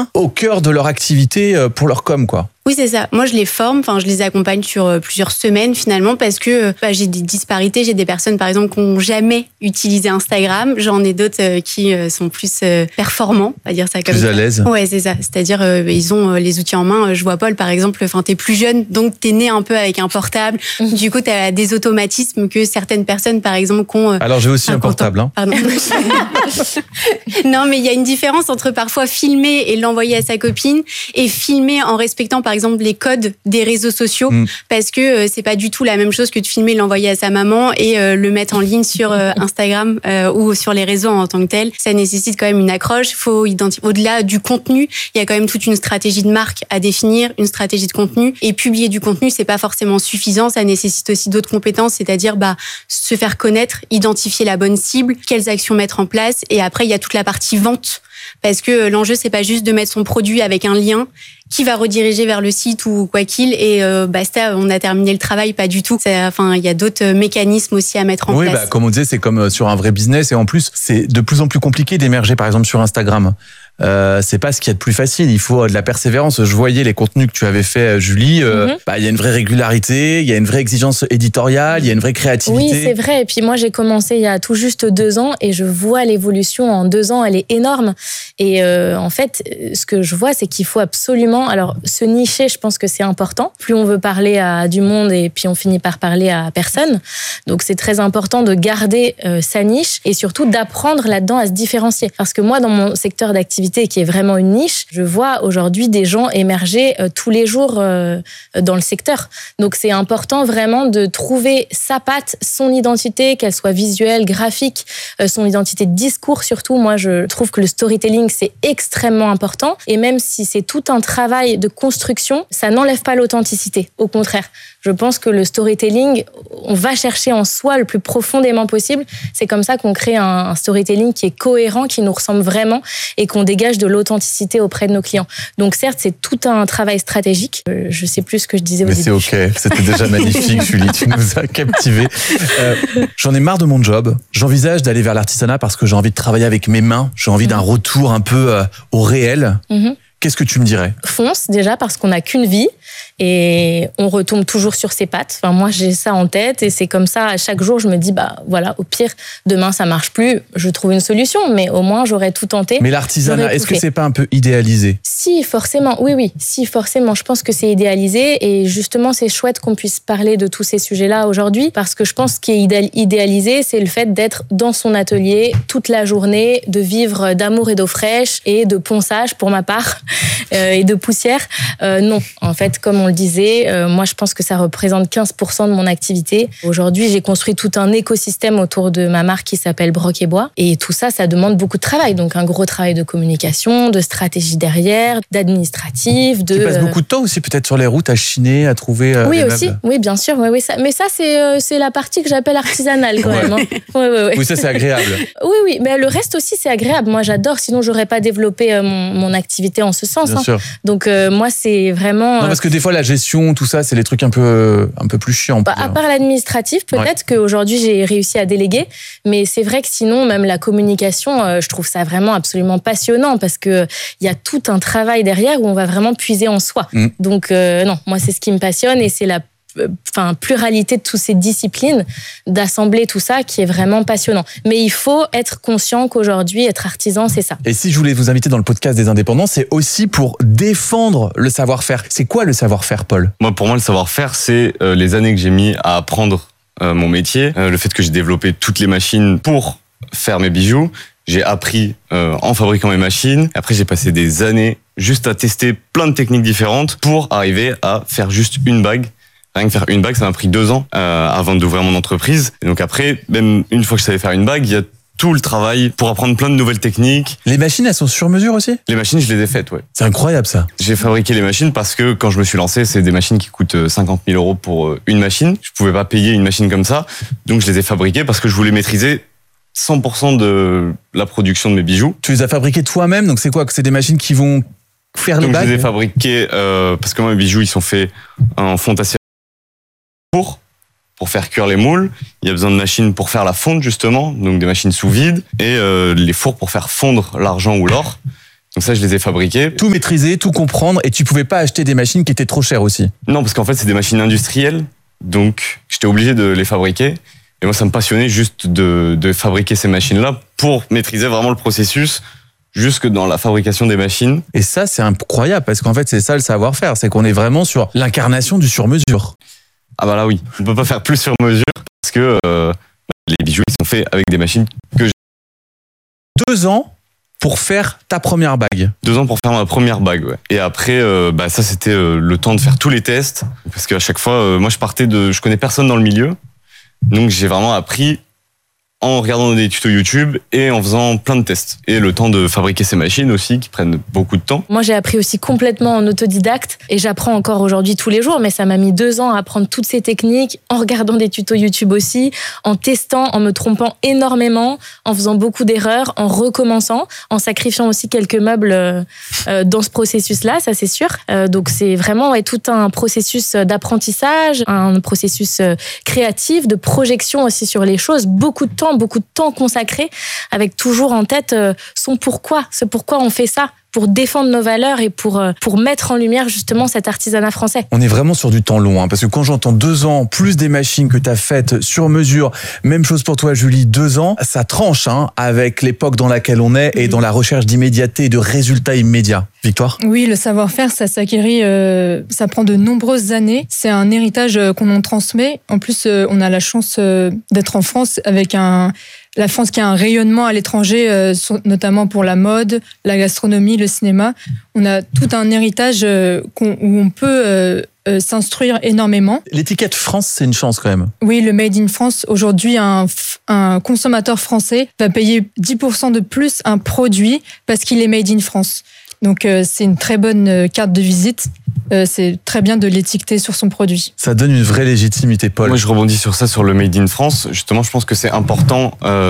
humain au cœur de leur activité pour leur com, quoi. Oui, c'est ça. Moi, je les forme, je les accompagne sur plusieurs semaines finalement parce que j'ai des disparités. J'ai des personnes, par exemple, qui n'ont jamais utilisé Instagram. J'en ai d'autres qui sont plus performants, on va dire ça comme ça. Plus à l'aise. Ouais, c'est ça. C'est-à-dire, ils ont les outils en main. Je vois Paul, par exemple, t'es plus jeune, donc t'es né un peu avec un portable. Du coup, t'as des automatismes que certaines personnes, par exemple, qui ont... Alors, j'ai aussi un portable. Hein. Pardon. Non, mais il y a une différence entre parfois filmer et l'envoyer à sa copine et filmer en respectant, par exemple, les codes des réseaux sociaux, parce que c'est pas du tout la même chose que de filmer et l'envoyer à sa maman et le mettre en ligne sur Instagram ou sur les réseaux en tant que tel. Ça nécessite quand même une accroche. Faut identifier. Au-delà du contenu, il y a quand même toute une stratégie de marque à définir, une stratégie de contenu. Et publier du contenu, c'est pas forcément suffisant. Ça nécessite aussi d'autres compétences, c'est-à-dire se faire connaître, identifier la bonne cible, quelles actions mettre en place. Et après, il y a toute la partie vente. Parce que l'enjeu, c'est pas juste de mettre son produit avec un lien qui va rediriger vers le site ou quoi qu'il et basta, on a terminé le travail, pas du tout. Il y a d'autres mécanismes aussi à mettre en place. Comme on disait, c'est comme sur un vrai business et en plus, c'est de plus en plus compliqué d'émerger, par exemple, sur Instagram. C'est pas ce qu'il y a de plus facile. Il faut de la persévérance. Je voyais les contenus que tu avais fait, Julie. Il y a une vraie régularité, il y a une vraie exigence éditoriale, il y a une vraie créativité. Oui, c'est vrai. Et puis moi, j'ai commencé il y a tout juste 2 ans et je vois l'évolution en 2 ans. Elle est énorme. Et en fait, ce que je vois, c'est qu'il faut absolument, alors se nicher, je pense que c'est important. Plus on veut parler à du monde et puis on finit par parler à personne. Donc c'est très important de garder sa niche et surtout d'apprendre là-dedans à se différencier. Parce que moi, dans mon secteur d'activité, qui est vraiment une niche, je vois aujourd'hui des gens émerger tous les jours dans le secteur. Donc c'est important vraiment de trouver sa patte, son identité, qu'elle soit visuelle, graphique, son identité de discours surtout. Moi, je trouve que le storytelling, c'est extrêmement important. Et même si c'est tout un travail de construction, ça n'enlève pas l'authenticité. Au contraire, je pense que le storytelling, on va chercher en soi le plus profondément possible. C'est comme ça qu'on crée un storytelling qui est cohérent, qui nous ressemble vraiment et qu'on dégage de l'authenticité auprès de nos clients. Donc certes, c'est tout un travail stratégique. Je sais plus ce que je disais au début. Mais c'est ok, c'était déjà magnifique, Julie, tu nous as captivés. J'en ai marre de mon job. J'envisage d'aller vers l'artisanat parce que j'ai envie de travailler avec mes mains. J'ai envie d'un retour un peu au réel. Qu'est-ce que tu me dirais ? Fonce déjà parce qu'on n'a qu'une vie et on retombe toujours sur ses pattes. Enfin, moi, j'ai ça en tête et c'est comme ça. À chaque jour, je me dis, au pire, demain, ça marche plus. Je trouve une solution, mais au moins, j'aurais tout tenté. Mais l'artisanat, est-ce que c'est pas un peu idéalisé ? Si, forcément. Oui. Si, forcément. Je pense que c'est idéalisé et justement, c'est chouette qu'on puisse parler de tous ces sujets-là aujourd'hui parce que je pense ce qui est idéalisé, c'est le fait d'être dans son atelier toute la journée, de vivre d'amour et d'eau fraîche et de ponçage pour ma part. Et de poussière. Non, en fait, comme on le disait, moi, je pense que ça représente 15% de mon activité. Aujourd'hui, j'ai construit tout un écosystème autour de ma marque qui s'appelle Broc et Bois. Et tout ça, ça demande beaucoup de travail. Donc, un gros travail de communication, de stratégie derrière, d'administratif. Tu passes beaucoup de temps aussi, peut-être, sur les routes, à chiner, à trouver oui, les aussi. meubles. Oui, bien sûr. Oui, ça. Mais ça, c'est la partie que j'appelle artisanale, quand même. Hein. Oui, ça, c'est agréable. Oui. Mais le reste aussi, c'est agréable. Moi, j'adore. Sinon, j'aurais pas développé mon activité en ce sens. Bien sûr. Donc moi c'est vraiment. Non, parce que des fois la gestion, tout ça, c'est les trucs un peu plus chiants. À part l'administratif, peut-être qu'aujourd'hui j'ai réussi à déléguer, mais c'est vrai que sinon même la communication, je trouve ça vraiment absolument passionnant parce que il y a tout un travail derrière où on va vraiment puiser en soi. Donc non, moi c'est ce qui me passionne et c'est la pluralité de toutes ces disciplines, d'assembler tout ça qui est vraiment passionnant. Mais il faut être conscient qu'aujourd'hui, être artisan, c'est ça. Et si je voulais vous inviter dans le podcast des indépendants, c'est aussi pour défendre le savoir-faire. C'est quoi le savoir-faire, Paul ? Pour moi, le savoir-faire, c'est les années que j'ai mis à apprendre mon métier, le fait que j'ai développé toutes les machines pour faire mes bijoux. J'ai appris en fabriquant mes machines. Après, j'ai passé des années juste à tester plein de techniques différentes pour arriver à faire juste une bague. Rien que faire une bague, ça m'a pris 2 ans avant d'ouvrir mon entreprise. Et donc après, même une fois que je savais faire une bague, il y a tout le travail pour apprendre plein de nouvelles techniques. Les machines, elles sont sur mesure aussi ? Les machines, je les ai faites, ouais. C'est incroyable ça. J'ai fabriqué les machines parce que quand je me suis lancé, c'est des machines qui coûtent 50 000 € pour une machine. Je pouvais pas payer une machine comme ça. Donc je les ai fabriquées parce que je voulais maîtriser 100% de la production de mes bijoux. Tu les as fabriquées toi-même, donc c'est quoi ? C'est des machines qui vont faire les bagues ? Donc je les ai fabriquées parce que moi, mes bijoux, ils sont faits en fonte à pour faire cuire les moules. Il y a besoin de machines pour faire la fonte, justement, donc des machines sous vide, et les fours pour faire fondre l'argent ou l'or, Donc ça, je les ai fabriqués. Tout maîtriser, tout comprendre, et tu pouvais pas acheter des machines qui étaient trop chères aussi. Non, parce qu'en fait, c'est des machines industrielles, donc j'étais obligé de les fabriquer. Et moi, ça me passionnait juste de fabriquer ces machines-là pour maîtriser vraiment le processus jusque dans la fabrication des machines. Et ça, c'est incroyable, parce qu'en fait, c'est ça le savoir-faire, c'est qu'on est vraiment sur l'incarnation du sur-mesure. Ah bah là, oui. On peut pas faire plus sur mesure, parce que les bijoux, ils sont faits avec des machines que j'ai. 2 ans pour faire ta première bague. 2 ans pour faire ma première bague, ouais. Et après, ça, c'était le temps de faire tous les tests. Parce qu'à chaque fois, moi, je connais personne dans le milieu. Donc, j'ai vraiment appris en regardant des tutos YouTube et en faisant plein de tests. Et le temps de fabriquer ces machines aussi, qui prennent beaucoup de temps. Moi, j'ai appris aussi complètement en autodidacte et j'apprends encore aujourd'hui tous les jours, mais ça m'a mis 2 ans à apprendre toutes ces techniques, en regardant des tutos YouTube aussi, en testant, en me trompant énormément, en faisant beaucoup d'erreurs, en recommençant, en sacrifiant aussi quelques meubles dans ce processus-là, ça c'est sûr. Donc c'est vraiment tout un processus d'apprentissage, un processus créatif, de projection aussi sur les choses, beaucoup de temps consacré, avec toujours en tête ce pourquoi on fait ça, pour défendre nos valeurs et pour mettre en lumière justement cet artisanat français. On est vraiment sur du temps long, parce que quand j'entends 2 ans, plus des machines que tu as faites sur mesure, même chose pour toi Julie, 2 ans, ça tranche avec l'époque dans laquelle on est et dans la recherche d'immédiateté et de résultats immédiats. Victoire ? Oui, le savoir-faire, ça s'acquérit, ça prend de nombreuses années. C'est un héritage qu'on en transmet. En plus, on a la chance d'être en France avec la France qui a un rayonnement à l'étranger, notamment pour la mode, la gastronomie, le cinéma. On a tout un héritage où on peut s'instruire énormément. L'étiquette France, c'est une chance quand même. Oui, le Made in France. Aujourd'hui, un consommateur français va payer 10% de plus un produit parce qu'il est Made in France. Donc, c'est une très bonne carte de visite. C'est très bien de l'étiqueter sur son produit. Ça donne une vraie légitimité, Paul. Moi, je rebondis sur ça, sur le Made in France. Justement, je pense que c'est important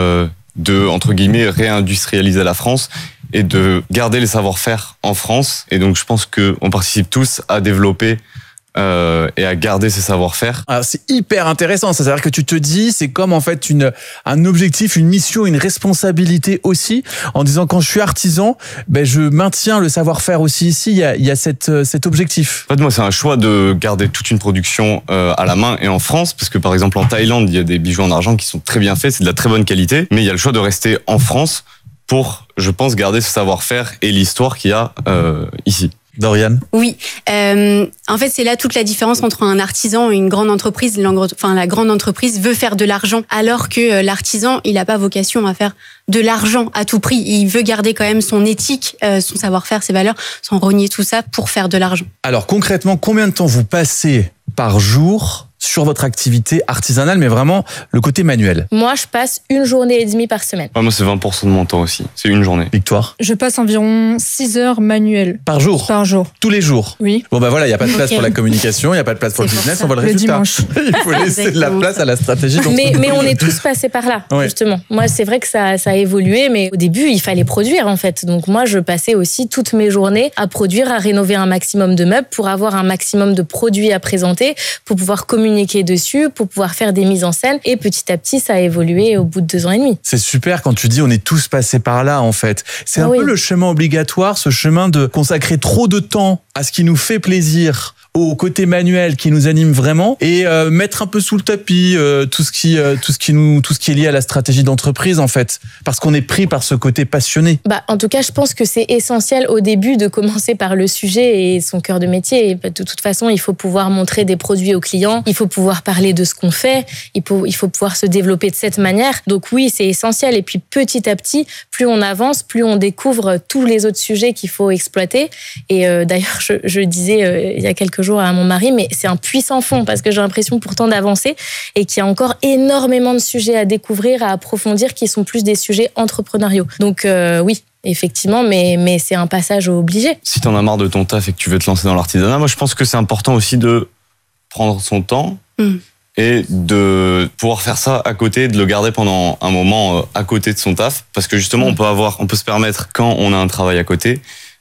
de, entre guillemets, réindustrialiser la France et de garder les savoir-faire en France. Et donc, je pense qu'on participe tous à développer et à garder ces savoir-faire. Alors, c'est hyper intéressant. C'est-à-dire que tu te dis, c'est comme en fait un objectif, une mission, une responsabilité aussi, en disant quand je suis artisan, je maintiens le savoir-faire aussi ici. Il y a cet objectif. En fait, moi, c'est un choix de garder toute une production à la main et en France, parce que par exemple en Thaïlande, il y a des bijoux en argent qui sont très bien faits, c'est de la très bonne qualité, mais il y a le choix de rester en France pour, je pense, garder ce savoir-faire et l'histoire qu'il y a ici. Dorian ? Oui. En fait, c'est là toute la différence entre un artisan et une grande entreprise. La grande entreprise veut faire de l'argent, alors que l'artisan, il n'a pas vocation à faire de l'argent à tout prix. Il veut garder quand même son éthique, son savoir-faire, ses valeurs, sans renier tout ça pour faire de l'argent. Alors, concrètement, combien de temps vous passez par jour sur votre activité artisanale, mais vraiment le côté manuel? Moi, je passe 1 journée et demie par semaine. Ouais, moi, c'est 20% de mon temps aussi. C'est une journée. Victoire? Je passe environ 6 heures manuelles. Par jour? Par jour. Tous les jours? Oui. Bon, voilà, il n'y a pas de place pour la communication, il n'y a pas de place pour le business, on voit le résultat. Dimanche. Il faut laisser de la place à la stratégie. Mais on est tous passés par là, justement. Moi, c'est vrai que ça a évolué, mais au début, il fallait produire, en fait. Donc, moi, je passais aussi toutes mes journées à produire, à rénover un maximum de meubles pour avoir un maximum de produits à présenter, pour pouvoir communiquer dessus, pour pouvoir faire des mises en scène. Et petit à petit, ça a évolué au bout de 2 ans et demi. C'est super quand tu dis on est tous passés par là, en fait. C'est un peu le chemin obligatoire, ce chemin de consacrer trop de temps à ce qui nous fait plaisir, au côté manuel qui nous anime vraiment, et mettre un peu sous le tapis tout ce qui est lié à la stratégie d'entreprise, en fait, parce qu'on est pris par ce côté passionné. En tout cas, je pense que c'est essentiel au début de commencer par le sujet et son cœur de métier. Et de toute façon, il faut pouvoir montrer des produits aux clients, il faut pouvoir parler de ce qu'on fait, il faut pouvoir se développer de cette manière. Donc oui, c'est essentiel. Et puis petit à petit, plus on avance, plus on découvre tous les autres sujets qu'il faut exploiter. Et d'ailleurs, je disais il y a quelques jours à mon mari, mais c'est un puissant fond parce que j'ai l'impression pourtant d'avancer et qu'il y a encore énormément de sujets à découvrir, à approfondir qui sont plus des sujets entrepreneuriaux. Donc oui, effectivement, mais c'est un passage obligé. Si t'en as marre de ton taf et que tu veux te lancer dans l'artisanat, moi je pense que c'est important aussi de prendre son temps et de pouvoir faire ça à côté, de le garder pendant un moment à côté de son taf, parce que justement on peut se permettre, quand on a un travail à côté,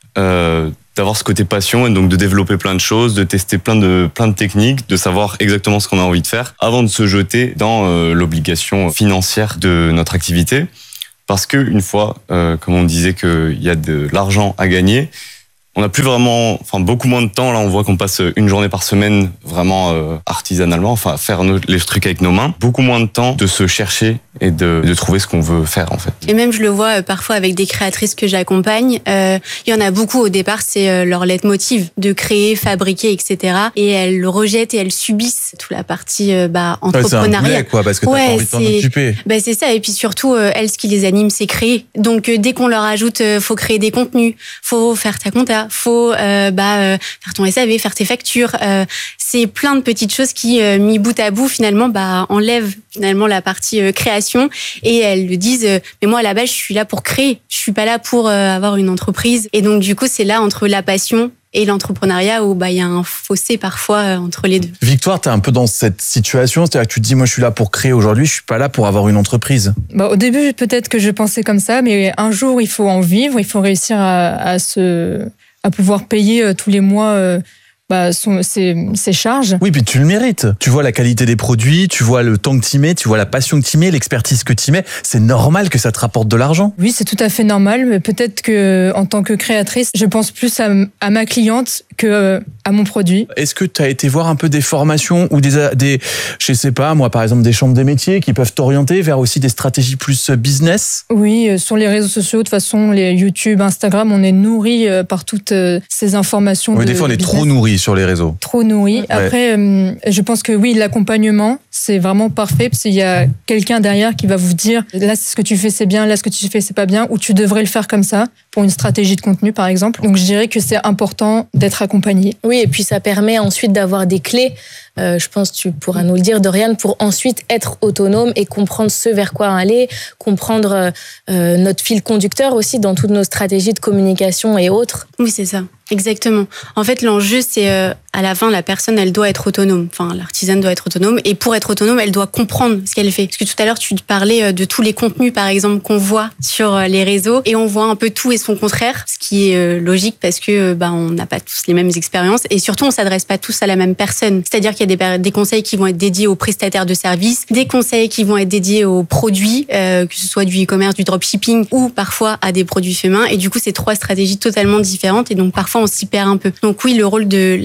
d'avoir ce côté passion et donc de développer plein de choses, de tester plein de techniques, de savoir exactement ce qu'on a envie de faire avant de se jeter dans l'obligation financière de notre activité. parce que une fois, comme on disait qu'il y a de l'argent à gagner, on n'a plus vraiment, beaucoup moins de temps. Là, on voit qu'on passe une journée par semaine vraiment artisanalement, à faire les trucs avec nos mains. Beaucoup moins de temps de se chercher et de trouver ce qu'on veut faire, en fait. Et même, je le vois parfois avec des créatrices que j'accompagne. Il y en a beaucoup au départ, c'est leur leitmotiv de créer, fabriquer, etc. Et elles le rejettent et elles subissent toute la partie entrepreneuriat. C'est un boulet, quoi, parce que t'as pas envie de t'en occuper. C'est ça. Et puis surtout, elles, ce qui les anime, c'est créer. Donc, dès qu'on leur ajoute, faut créer des contenus, faut faire ta compta, faut faire ton SAV, faire tes factures. C'est plein de petites choses qui, mis bout à bout, finalement, enlèvent finalement la partie création. Et elles le disent, mais moi, à la base, je suis là pour créer. Je suis pas là pour avoir une entreprise. Et donc, du coup, c'est là entre la passion et l'entrepreneuriat où il y a un fossé parfois entre les deux. Victoire, t'es un peu dans cette situation, c'est-à-dire que tu te dis, moi je suis là pour créer aujourd'hui, je suis pas là pour avoir une entreprise. Au début, peut-être que je pensais comme ça, mais un jour, il faut en vivre, il faut réussir à pouvoir payer tous les mois ses charges. Oui, puis tu le mérites. Tu vois la qualité des produits, tu vois le temps que tu y mets, tu vois la passion que tu y mets, l'expertise que tu y mets. C'est normal que ça te rapporte de l'argent. Oui, c'est tout à fait normal, mais peut-être que en tant que créatrice, je pense plus à ma cliente que à mon produit. Est-ce que tu as été voir un peu des formations ou des je sais pas, moi par exemple des chambres des métiers qui peuvent t'orienter vers aussi des stratégies plus business? Oui, sur les réseaux sociaux, de toute façon, les YouTube, Instagram, on est nourri par toutes ces informations. Oui, des fois on est trop nourri sur les réseaux. Trop nourri. Ouais. Après, je pense que oui, l'accompagnement, c'est vraiment parfait parce qu'il y a quelqu'un derrière qui va vous dire là, ce que tu fais, c'est bien, là, ce que tu fais, c'est pas bien, ou tu devrais le faire comme ça pour une stratégie de contenu, par exemple. Donc, je dirais que c'est important d'être accompagné. Oui, et puis ça permet ensuite d'avoir des clés. Je pense que tu pourras nous le dire, Doriane, pour ensuite être autonome et comprendre ce vers quoi aller, comprendre notre fil conducteur aussi dans toutes nos stratégies de communication et autres. Oui, c'est ça. Exactement. En fait, l'enjeu, c'est à la fin, la personne, elle doit être autonome. Enfin, l'artisane doit être autonome. Et pour être autonome, elle doit comprendre ce qu'elle fait. Parce que tout à l'heure, tu parlais de tous les contenus, par exemple, qu'on voit sur les réseaux. Et on voit un peu tout et son contraire. Ce qui est logique parce que on n'a pas tous les mêmes expériences. Et surtout, on s'adresse pas tous à la même personne. C'est-à-dire qu'il y a des conseils qui vont être dédiés aux prestataires de services, des conseils qui vont être dédiés aux produits, que ce soit du e-commerce, du dropshipping ou parfois à des produits faits main. Et du coup, c'est 3 stratégies totalement différentes. Et donc, parfois, on s'y perd un peu. Donc oui, le rôle de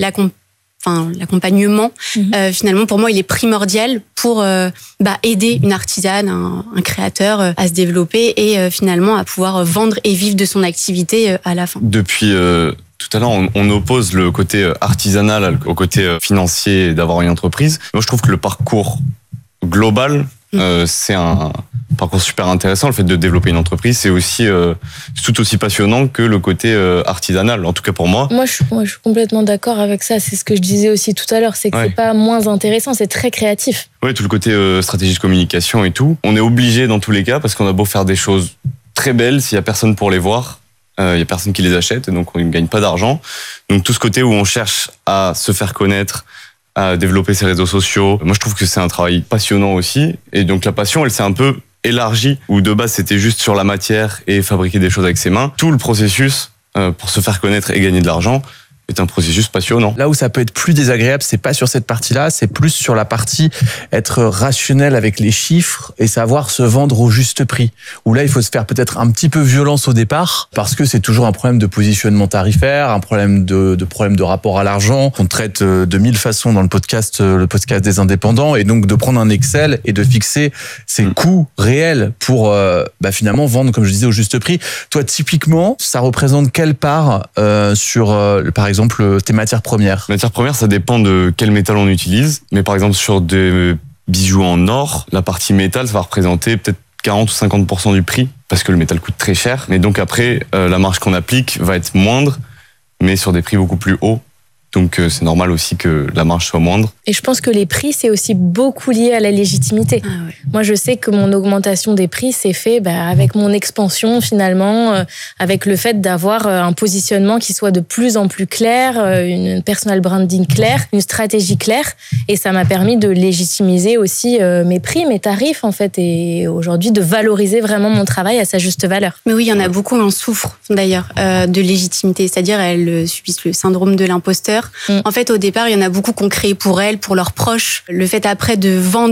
l'accompagnement, finalement, pour moi, il est primordial pour aider une artisane, un créateur à se développer et finalement à pouvoir vendre et vivre de son activité à la fin. Depuis tout à l'heure, on oppose le côté artisanal au côté financier d'avoir une entreprise. Moi, je trouve que le parcours global, c'est un parcours super intéressant. Le fait de développer une entreprise, c'est aussi tout aussi passionnant que le côté artisanal, en tout cas pour moi. Moi, je suis complètement d'accord avec ça. C'est ce que je disais aussi tout à l'heure, c'est que c'est pas moins intéressant, c'est très créatif. Oui, tout le côté stratégie de communication et tout. On est obligé dans tous les cas, parce qu'on a beau faire des choses très belles, s'il y a personne pour les voir, il y a personne qui les achète, et donc on ne gagne pas d'argent. Donc tout ce côté où on cherche à se faire connaître, à développer ses réseaux sociaux, moi je trouve que c'est un travail passionnant aussi. Et donc la passion, elle s'est un peu élargie, où de base c'était juste sur la matière et fabriquer des choses avec ses mains. Tout le processus pour se faire connaître et gagner de l'argent est un processus passionnant. Là où ça peut être plus désagréable, c'est pas sur cette partie-là, c'est plus sur la partie être rationnel avec les chiffres et savoir se vendre au juste prix. Où là, il faut se faire peut-être un petit peu violence au départ, parce que c'est toujours un problème de positionnement tarifaire, un problème de rapport à l'argent, qu'on traite de 1000 façons dans le podcast des indépendants, et donc de prendre un Excel et de fixer ses coûts réels pour finalement vendre, comme je disais, au juste prix. Toi, typiquement, ça représente quelle part sur, par exemple, tes matières premières? Les matières premières, ça dépend de quel métal on utilise. Mais par exemple, sur des bijoux en or, la partie métal, ça va représenter peut-être 40 ou 50% du prix, parce que le métal coûte très cher. Mais donc après, la marge qu'on applique va être moindre, mais sur des prix beaucoup plus hauts. Donc c'est normal aussi que la marge soit moindre. Et je pense que les prix, c'est aussi beaucoup lié à la légitimité. Ah ouais. Moi, je sais que mon augmentation des prix s'est fait avec mon expansion finalement, avec le fait d'avoir un positionnement qui soit de plus en plus clair, une personal branding claire, une stratégie claire. Et ça m'a permis de légitimiser aussi mes prix, mes tarifs en fait, et aujourd'hui de valoriser vraiment mon travail à sa juste valeur. Mais oui, il y en a beaucoup qui en souffrent d'ailleurs de légitimité, c'est-à-dire elles subissent le syndrome de l'imposteur. En fait, au départ, il y en a beaucoup qui ont créé pour elles, pour leurs proches. Le fait après de vendre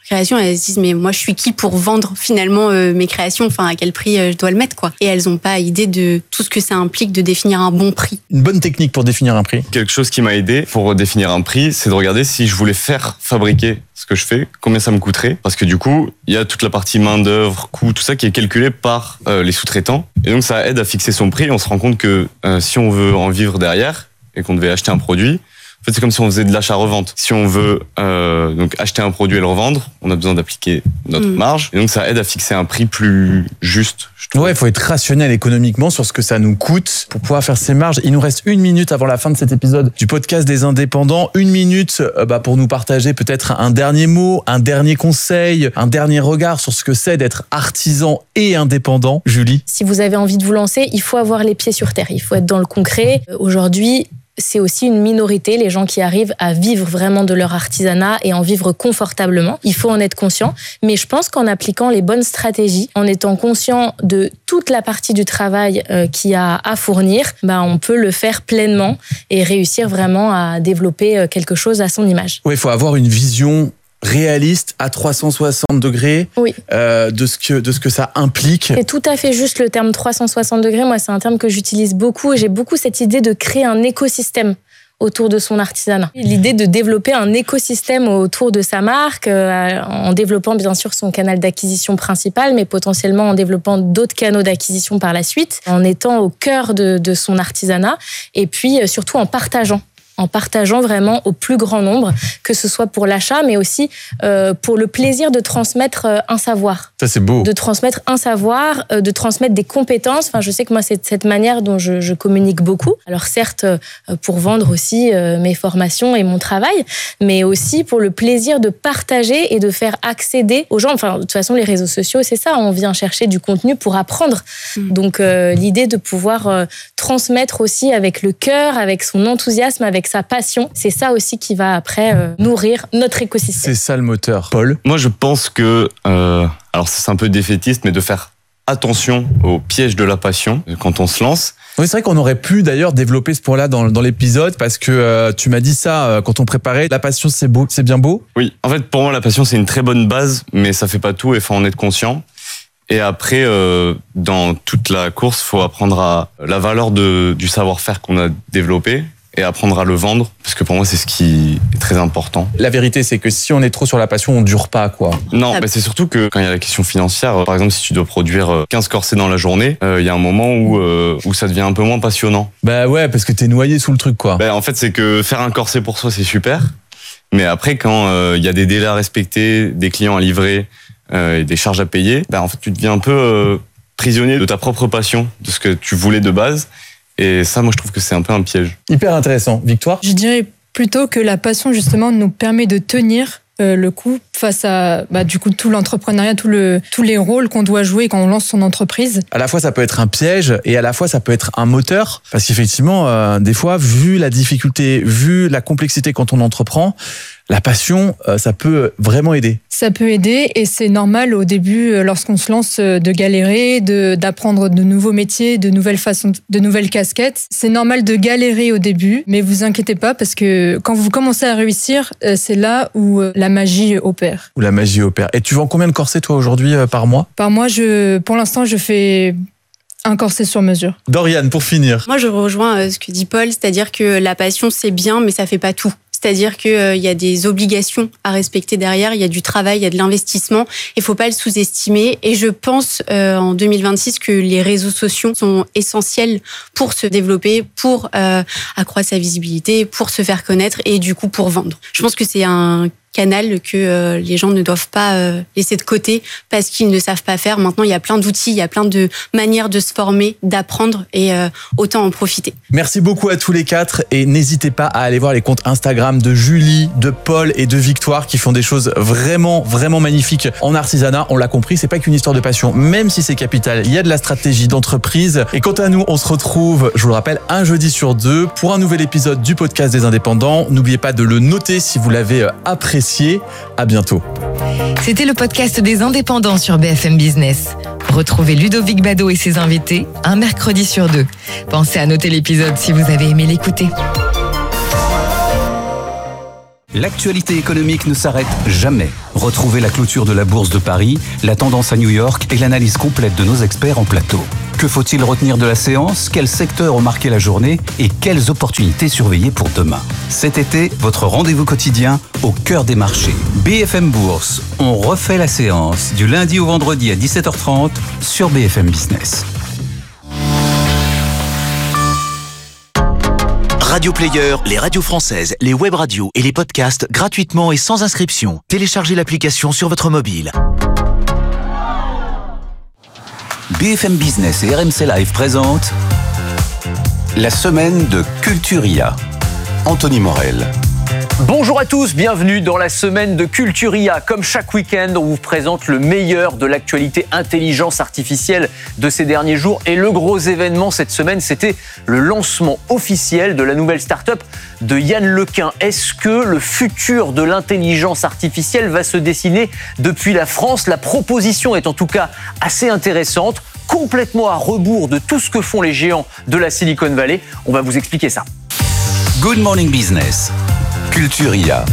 création, elles se disent mais moi je suis qui pour vendre finalement mes créations, enfin à quel prix je dois le mettre quoi. Et elles ont pas idée de tout ce que ça implique de définir un bon prix. Une bonne technique pour définir un prix. Quelque chose qui m'a aidé pour définir un prix, c'est de regarder si je voulais faire fabriquer ce que je fais, combien ça me coûterait. Parce que du coup, il y a toute la partie main-d'œuvre, coût, tout ça qui est calculé par les sous-traitants. Et donc ça aide à fixer son prix. On se rend compte que si on veut en vivre derrière et qu'on devait acheter un produit, en fait, c'est comme si on faisait de l'achat-revente. Si on veut donc acheter un produit et le revendre, on a besoin d'appliquer notre marge. Et donc, ça aide à fixer un prix plus juste, je trouve. Ouais, il faut être rationnel économiquement sur ce que ça nous coûte pour pouvoir faire ces marges. Il nous reste 1 minute avant la fin de cet épisode du podcast des indépendants. 1 minute pour nous partager peut-être un dernier mot, un dernier conseil, un dernier regard sur ce que c'est d'être artisan et indépendant. Julie? Si vous avez envie de vous lancer, il faut avoir les pieds sur terre. Il faut être dans le concret. Aujourd'hui, c'est aussi une minorité, les gens qui arrivent à vivre vraiment de leur artisanat et en vivre confortablement. Il faut en être conscient. Mais je pense qu'en appliquant les bonnes stratégies, en étant conscient de toute la partie du travail qu'il y a à fournir, on peut le faire pleinement et réussir vraiment à développer quelque chose à son image. Oui, il faut avoir une vision réaliste à 360 degrés oui. De ce que ça implique. C'est tout à fait juste le terme 360 degrés. Moi, c'est un terme que j'utilise beaucoup et j'ai beaucoup cette idée de créer un écosystème autour de son artisanat. L'idée de développer un écosystème autour de sa marque, en développant bien sûr son canal d'acquisition principal, mais potentiellement en développant d'autres canaux d'acquisition par la suite, en étant au cœur de son artisanat et puis surtout en partageant vraiment au plus grand nombre, que ce soit pour l'achat, mais aussi pour le plaisir de transmettre un savoir. Ça, c'est beau. De transmettre un savoir, de transmettre des compétences. Enfin, je sais que moi, c'est de cette manière dont je communique beaucoup. Alors certes, pour vendre aussi mes formations et mon travail, mais aussi pour le plaisir de partager et de faire accéder aux gens. Enfin, de toute façon, les réseaux sociaux, c'est ça. On vient chercher du contenu pour apprendre. Donc, l'idée de pouvoir transmettre aussi avec le cœur, avec son enthousiasme, avec sa passion, c'est ça aussi qui va après nourrir notre écosystème. C'est ça le moteur. Paul? Moi, je pense que, alors c'est un peu défaitiste, mais de faire attention au piège de la passion quand on se lance. Oui, c'est vrai qu'on aurait pu d'ailleurs développer ce point-là dans l'épisode parce que tu m'as dit ça quand on préparait. La passion, c'est beau, c'est bien beau. Oui, en fait, pour moi, la passion, c'est une très bonne base, mais ça fait pas tout et faut en être conscient. Et après, dans toute la course, faut apprendre à la valeur du savoir-faire qu'on a développé et apprendre à le vendre, parce que pour moi, c'est ce qui est très important. La vérité, c'est que si on est trop sur la passion, on dure pas, quoi. Non, mais c'est surtout que quand il y a la question financière, par exemple, si tu dois produire 15 corsets dans la journée, il y a un moment où ça devient un peu moins passionnant. Bah ouais, parce que t'es noyé sous le truc, quoi. En fait, c'est que faire un corset pour soi, c'est super. Mais après, quand il y a des délais à respecter, des clients à livrer, et des charges à payer, en fait, tu deviens un peu prisonnier de ta propre passion, de ce que tu voulais de base. Et ça, moi, je trouve que c'est un peu un piège. Hyper intéressant. Victoire? Je dirais plutôt que la passion, justement, nous permet de tenir le coup face à du coup tout l'entrepreneuriat, tous les rôles qu'on doit jouer quand on lance son entreprise. À la fois ça peut être un piège et à la fois ça peut être un moteur parce qu'effectivement des fois vu la difficulté, vu la complexité quand on entreprend, la passion, ça peut vraiment aider. Ça peut aider et c'est normal au début, lorsqu'on se lance, de galérer, d'apprendre de nouveaux métiers, de nouvelles façons, de nouvelles casquettes. C'est normal de galérer au début, mais vous inquiétez pas parce que quand vous commencez à réussir, c'est là où la magie opère. Où la magie opère. Et tu vends combien de corsets toi aujourd'hui par mois? Par mois, pour l'instant, je fais un corset sur mesure. Doriane, pour finir. Moi, je rejoins ce que dit Paul, c'est-à-dire que la passion, c'est bien, mais ça fait pas tout. C'est-à-dire qu'il y a des obligations à respecter derrière, il y a du travail, il y a de l'investissement. Il ne faut pas le sous-estimer. Et je pense en 2026 que les réseaux sociaux sont essentiels pour se développer, pour accroître sa visibilité, pour se faire connaître et du coup pour vendre. Je pense que c'est un canal que les gens ne doivent pas laisser de côté parce qu'ils ne savent pas faire. Maintenant, il y a plein d'outils, il y a plein de manières de se former, d'apprendre et autant en profiter. Merci beaucoup à tous les quatre et n'hésitez pas à aller voir les comptes Instagram de Julie, de Paul et de Victoire qui font des choses vraiment, vraiment magnifiques en artisanat. On l'a compris, c'est pas qu'une histoire de passion, même si c'est capital. Il y a de la stratégie d'entreprise. Et quant à nous, on se retrouve, je vous le rappelle, un jeudi sur 2 pour un nouvel épisode du podcast des indépendants. N'oubliez pas de le noter si vous l'avez apprécié. À bientôt. C'était le podcast des indépendants sur BFM Business. Retrouvez Ludovic Bado et ses invités un mercredi sur 2. Pensez à noter l'épisode si vous avez aimé l'écouter. L'actualité économique ne s'arrête jamais. Retrouvez la clôture de la Bourse de Paris, la tendance à New York et l'analyse complète de nos experts en plateau. Que faut-il retenir de la séance? Quels secteurs ont marqué la journée? Et quelles opportunités surveiller pour demain? Cet été, votre rendez-vous quotidien au cœur des marchés. BFM Bourse, on refait la séance du lundi au vendredi à 17h30 sur BFM Business. Radio Player, les radios françaises, les web radios et les podcasts gratuitement et sans inscription. Téléchargez l'application sur votre mobile. BFM Business et RMC Live présentent la semaine de Culturia. Anthony Morel. Bonjour à tous, bienvenue dans la semaine de Culturia. Comme chaque week-end, on vous présente le meilleur de l'actualité intelligence artificielle de ces derniers jours. Et le gros événement cette semaine, c'était le lancement officiel de la nouvelle start-up de Yann Lequin. Est-ce que le futur de l'intelligence artificielle va se dessiner depuis la France? La proposition est en tout cas assez intéressante, complètement à rebours de tout ce que font les géants de la Silicon Valley. On va vous expliquer ça. Good Morning Business. Culturia.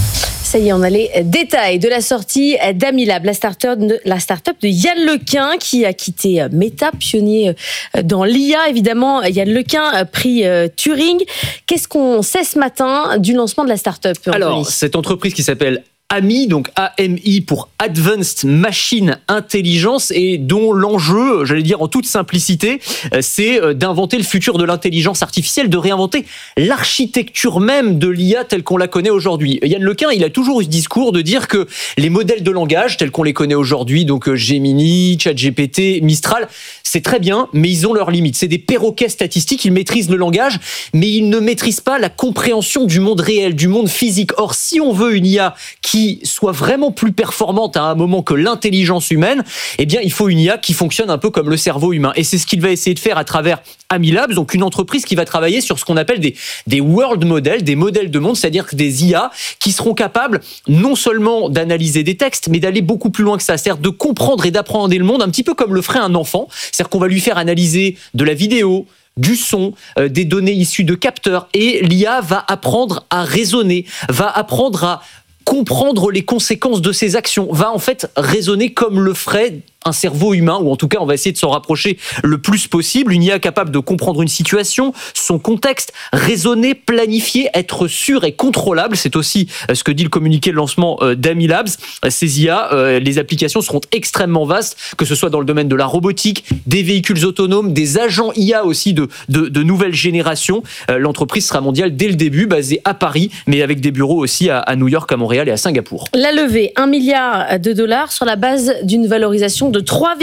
Ça y est, on a les détails de la sortie d'Amilab, la start-up de Yann Lequin qui a quitté Meta, pionnier dans l'IA. Évidemment, Yann Lequin, prix Turing. Qu'est-ce qu'on sait ce matin du lancement de la start-up, Anthony ? Alors, cette entreprise qui s'appelle AMI, donc AMI pour Advanced Machine Intelligence, et dont l'enjeu, j'allais dire en toute simplicité, c'est d'inventer le futur de l'intelligence artificielle, de réinventer l'architecture même de l'IA telle qu'on la connaît aujourd'hui. Yann Lequin, il a toujours eu ce discours de dire que les modèles de langage tels qu'on les connaît aujourd'hui, donc Gemini, ChatGPT, Mistral, c'est très bien, mais ils ont leurs limites. C'est des perroquets statistiques, ils maîtrisent le langage, mais ils ne maîtrisent pas la compréhension du monde réel, du monde physique. Or, si on veut une IA qui soit vraiment plus performante à un moment que l'intelligence humaine, eh bien, il faut une IA qui fonctionne un peu comme le cerveau humain. Et c'est ce qu'il va essayer de faire à travers Amilab, donc une entreprise qui va travailler sur ce qu'on appelle des world models, des modèles de monde, c'est-à-dire des IA qui seront capables non seulement d'analyser des textes, mais d'aller beaucoup plus loin que ça, c'est-à-dire de comprendre et d'appréhender le monde un petit peu comme le ferait un enfant, c'est-à-dire qu'on va lui faire analyser de la vidéo, du son, des données issues de capteurs, et l'IA va apprendre à raisonner, va apprendre à comprendre les conséquences de ses actions, va en fait raisonner comme le ferait un cerveau humain, ou en tout cas on va essayer de s'en rapprocher le plus possible. Une IA capable de comprendre une situation, son contexte, raisonner, planifier, être sûr et contrôlable. C'est aussi ce que dit le communiqué de lancement d'Amilab. Ces IA, les applications seront extrêmement vastes, que ce soit dans le domaine de la robotique, des véhicules autonomes, des agents IA aussi de nouvelle génération. L'entreprise sera mondiale dès le début, basée à Paris, mais avec des bureaux aussi à New York, à Montréal et à Singapour. La levée, $1 milliard sur la base d'une valorisation de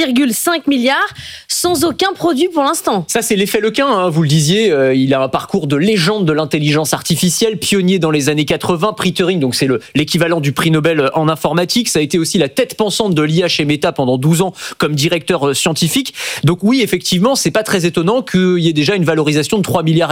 3,5 milliards sans aucun produit pour l'instant. Ça, c'est l'effet Lequin, hein, vous le disiez. Il a un parcours de légende de l'intelligence artificielle, pionnier dans les années 80, prix Turing, donc c'est l'équivalent du prix Nobel en informatique. Ça a été aussi la tête pensante de l'IA chez Meta pendant 12 ans comme directeur scientifique. Donc oui, effectivement, c'est pas très étonnant qu'il y ait déjà une valorisation de 3,5 milliards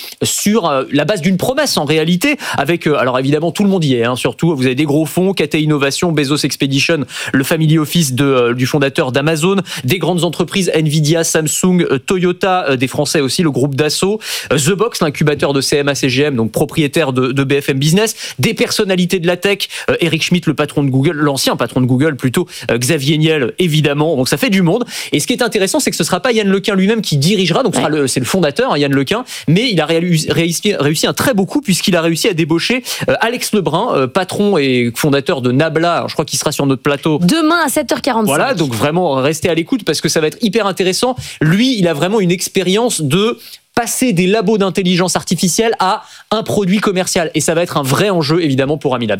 sur la base d'une promesse en réalité, avec, alors évidemment, tout le monde y est, hein, surtout, vous avez des gros fonds, KT Innovation, Bezos Expedition, le Family Office du fondateur d'Amazon, des grandes entreprises, Nvidia, Samsung, Toyota, des Français aussi, le groupe Dassault, The Box, l'incubateur de CMA-CGM, donc propriétaire de BFM Business, des personnalités de la tech, Eric Schmidt, le patron de Google, l'ancien patron de Google plutôt, Xavier Niel, évidemment, donc ça fait du monde. Et ce qui est intéressant, c'est que ce sera pas Yann Lequin lui-même qui dirigera, donc c'est le fondateur, hein, Yann Lequin, mais il a réussi un très beau coup puisqu'il a réussi à débaucher Alex Lebrun, patron et fondateur de Nabla. Alors, je crois qu'il sera sur notre plateau demain à 7h45. Voilà, donc vraiment restez à l'écoute parce que ça va être hyper intéressant. Lui, il a vraiment une expérience de passer des labos d'intelligence artificielle à un produit commercial. Et ça va être un vrai enjeu, évidemment, pour Amilab.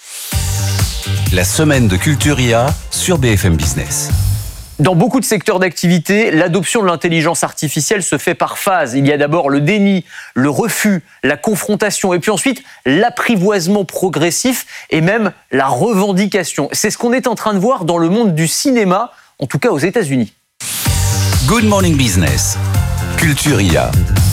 La semaine de Culturia sur BFM Business. Dans beaucoup de secteurs d'activité, l'adoption de l'intelligence artificielle se fait par phase. Il y a d'abord le déni, le refus, la confrontation, et puis ensuite l'apprivoisement progressif et même la revendication. C'est ce qu'on est en train de voir dans le monde du cinéma, en tout cas aux États-Unis. Good Morning Business. Culturia.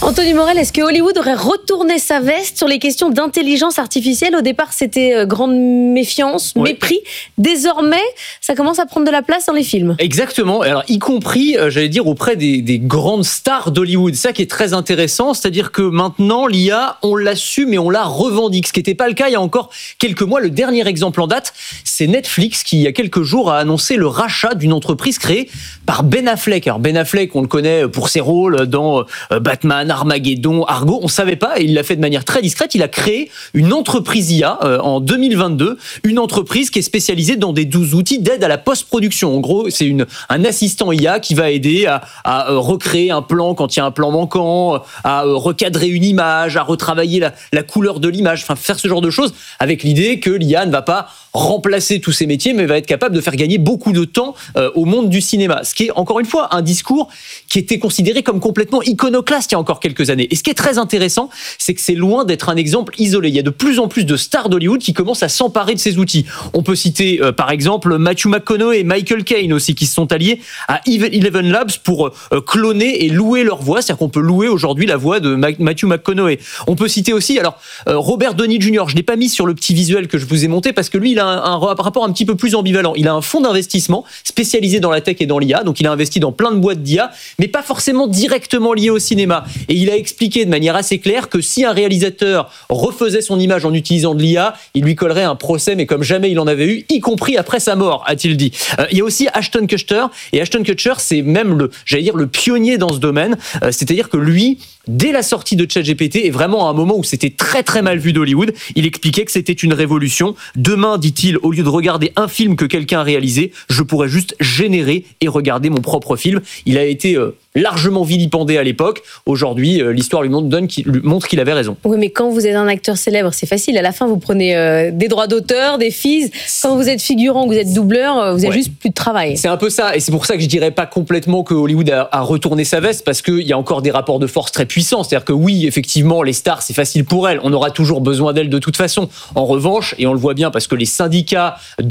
Anthony Morel, est-ce que Hollywood aurait retourné sa veste sur les questions d'intelligence artificielle ? Au départ, c'était grande méfiance, mépris. Désormais, ça commence à prendre de la place dans les films. Exactement. Alors, y compris, j'allais dire, auprès des grandes stars d'Hollywood. C'est ça qui est très intéressant. C'est-à-dire que maintenant, l'IA, on l'assume et on la revendique. Ce qui n'était pas le cas il y a encore quelques mois. Le dernier exemple en date, c'est Netflix qui, il y a quelques jours, a annoncé le rachat d'une entreprise créée par Ben Affleck. Alors, Ben Affleck, on le connaît pour ses rôles dans Batman, Armageddon, Argo. On savait pas et il l'a fait de manière très discrète. Il a créé une entreprise IA en 2022. Une entreprise qui est spécialisée dans des outils d'aide à la post-production. En gros, c'est un assistant IA qui va aider à recréer un plan quand il y a un plan manquant, à recadrer une image, à retravailler la couleur de l'image, enfin faire ce genre de choses avec l'idée que l'IA ne va pas remplacer tous ces métiers, mais va être capable de faire gagner beaucoup de temps au monde du cinéma. Ce qui est, encore une fois, un discours qui était considéré comme complètement iconoclaste il y a encore quelques années. Et ce qui est très intéressant, c'est que c'est loin d'être un exemple isolé. Il y a de plus en plus de stars d'Hollywood qui commencent à s'emparer de ces outils. On peut citer, par exemple, Matthew McConaughey et Michael Caine aussi, qui se sont alliés à Eleven Labs pour cloner et louer leur voix. C'est-à-dire qu'on peut louer aujourd'hui la voix de Matthew McConaughey. On peut citer aussi, Robert Downey Jr. Je ne l'ai pas mis sur le petit visuel que je vous ai monté parce que lui, il a un rapport un petit peu plus ambivalent. Il a un fonds d'investissement spécialisé dans la tech et dans l'IA, donc il a investi dans plein de boîtes d'IA, mais pas forcément directement liées au cinéma. Et il a expliqué de manière assez claire que si un réalisateur refaisait son image en utilisant de l'IA, il lui collerait un procès, mais comme jamais il en avait eu, y compris après sa mort, a-t-il dit. Il y a aussi Ashton Kutcher, et Ashton Kutcher, c'est même le pionnier dans ce domaine, c'est-à-dire que lui, dès la sortie de ChatGPT, et vraiment à un moment où c'était très très mal vu d'Hollywood, il expliquait que c'était une révolution. Demain, dit-il, au lieu de regarder un film que quelqu'un a réalisé, je pourrais juste générer et regarder mon propre film. Il a été largement vilipendé à l'époque. Aujourd'hui, l'histoire lui montre qu'il avait raison. Oui, mais quand vous êtes un acteur célèbre, c'est facile. À la fin, vous prenez des droits d'auteur, des fees. Quand vous êtes figurant, vous êtes doubleur, vous avez juste plus de travail. C'est un peu ça. Et c'est pour ça que je dirais pas complètement que Hollywood a retourné sa veste, parce qu'il y a encore des rapports de force très puissants. C'est-à-dire que oui, effectivement, les stars, c'est facile pour elles. On aura toujours besoin d'elles de toute façon. En revanche, et on le voit bien parce que les syndicats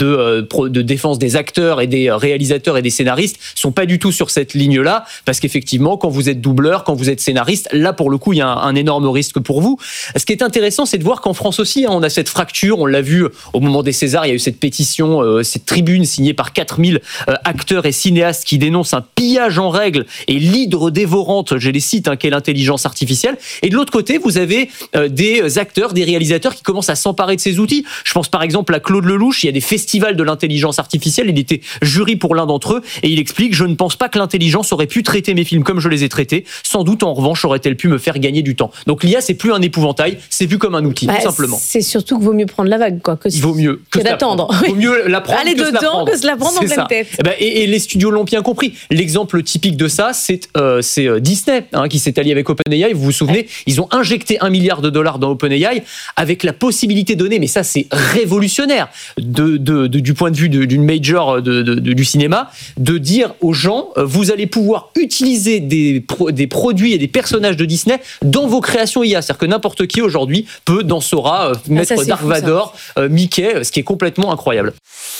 de défense des acteurs et des réalisateurs et des scénaristes sont pas du tout sur cette ligne-là, parce qu'effectivement, quand vous êtes doubleur, quand vous êtes scénariste, là, pour le coup, il y a un énorme risque pour vous. Ce qui est intéressant, c'est de voir qu'en France aussi, on a cette fracture. On l'a vu au moment des Césars, il y a eu cette pétition, cette tribune signée par 4000 acteurs et cinéastes qui dénoncent un pillage en règle et l'hydre dévorante, je les cite, qu'est l'intelligence artificielle. Et de l'autre côté, vous avez des acteurs, des réalisateurs qui commencent à s'emparer de ces outils. Je pense par exemple à Claude Lelouch. Il y a des festivals de l'intelligence artificielle. Il était jury pour l'un d'entre eux et il explique: je ne pense pas que l'intelligence aurait pu traiter mes films comme je les ai traités. Sans doute, en revanche, aurait-elle pu me faire gagner du temps. Donc l'IA, c'est plus un épouvantail, c'est vu comme un outil, tout simplement. C'est surtout qu'il vaut mieux prendre la vague, quoi. Il vaut mieux que d'attendre. Il vaut mieux la prendre aller que dedans que se la prendre en pleine tête. Et les studios l'ont bien compris. L'exemple typique de ça, c'est Disney, qui s'est allié avec OpenAI. Vous vous souvenez, ils ont injecté $1 milliard dans OpenAI avec la possibilité donnée, mais ça c'est révolutionnaire du point de vue d'une major du cinéma, de dire aux gens: vous allez pouvoir utiliser des produits et des personnages de Disney dans vos créations IA. C'est-à-dire que n'importe qui aujourd'hui peut, dans Sora, mettre Dark Vador, Mickey, ce qui est complètement incroyable.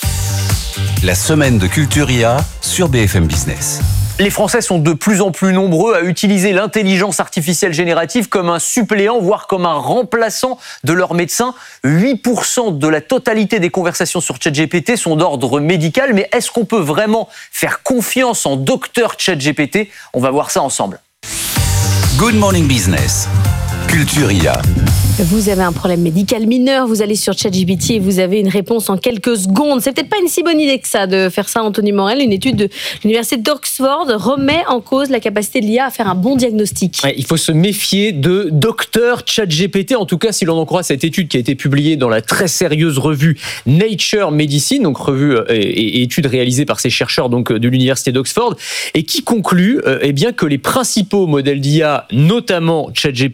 La semaine de Culture IA sur BFM Business. Les Français sont de plus en plus nombreux à utiliser l'intelligence artificielle générative comme un suppléant, voire comme un remplaçant de leur médecin. 8% de la totalité des conversations sur ChatGPT sont d'ordre médical, mais est-ce qu'on peut vraiment faire confiance en docteur ChatGPT ? On va voir ça ensemble. Good Morning Business, Culture IA. Vous avez un problème médical mineur, vous allez sur ChatGPT et vous avez une réponse en quelques secondes. C'est peut-être pas une si bonne idée que ça de faire ça, Anthony Morel. Une étude de l'université d'Oxford remet en cause la capacité de l'IA à faire un bon diagnostic. Ouais, il faut se méfier de docteur ChatGPT, en tout cas si l'on en croit cette étude qui a été publiée dans la très sérieuse revue Nature Medicine, donc revue et étude réalisée par ces chercheurs donc de l'université d'Oxford, et qui conclut bien que les principaux modèles d'IA, notamment ChatGPT,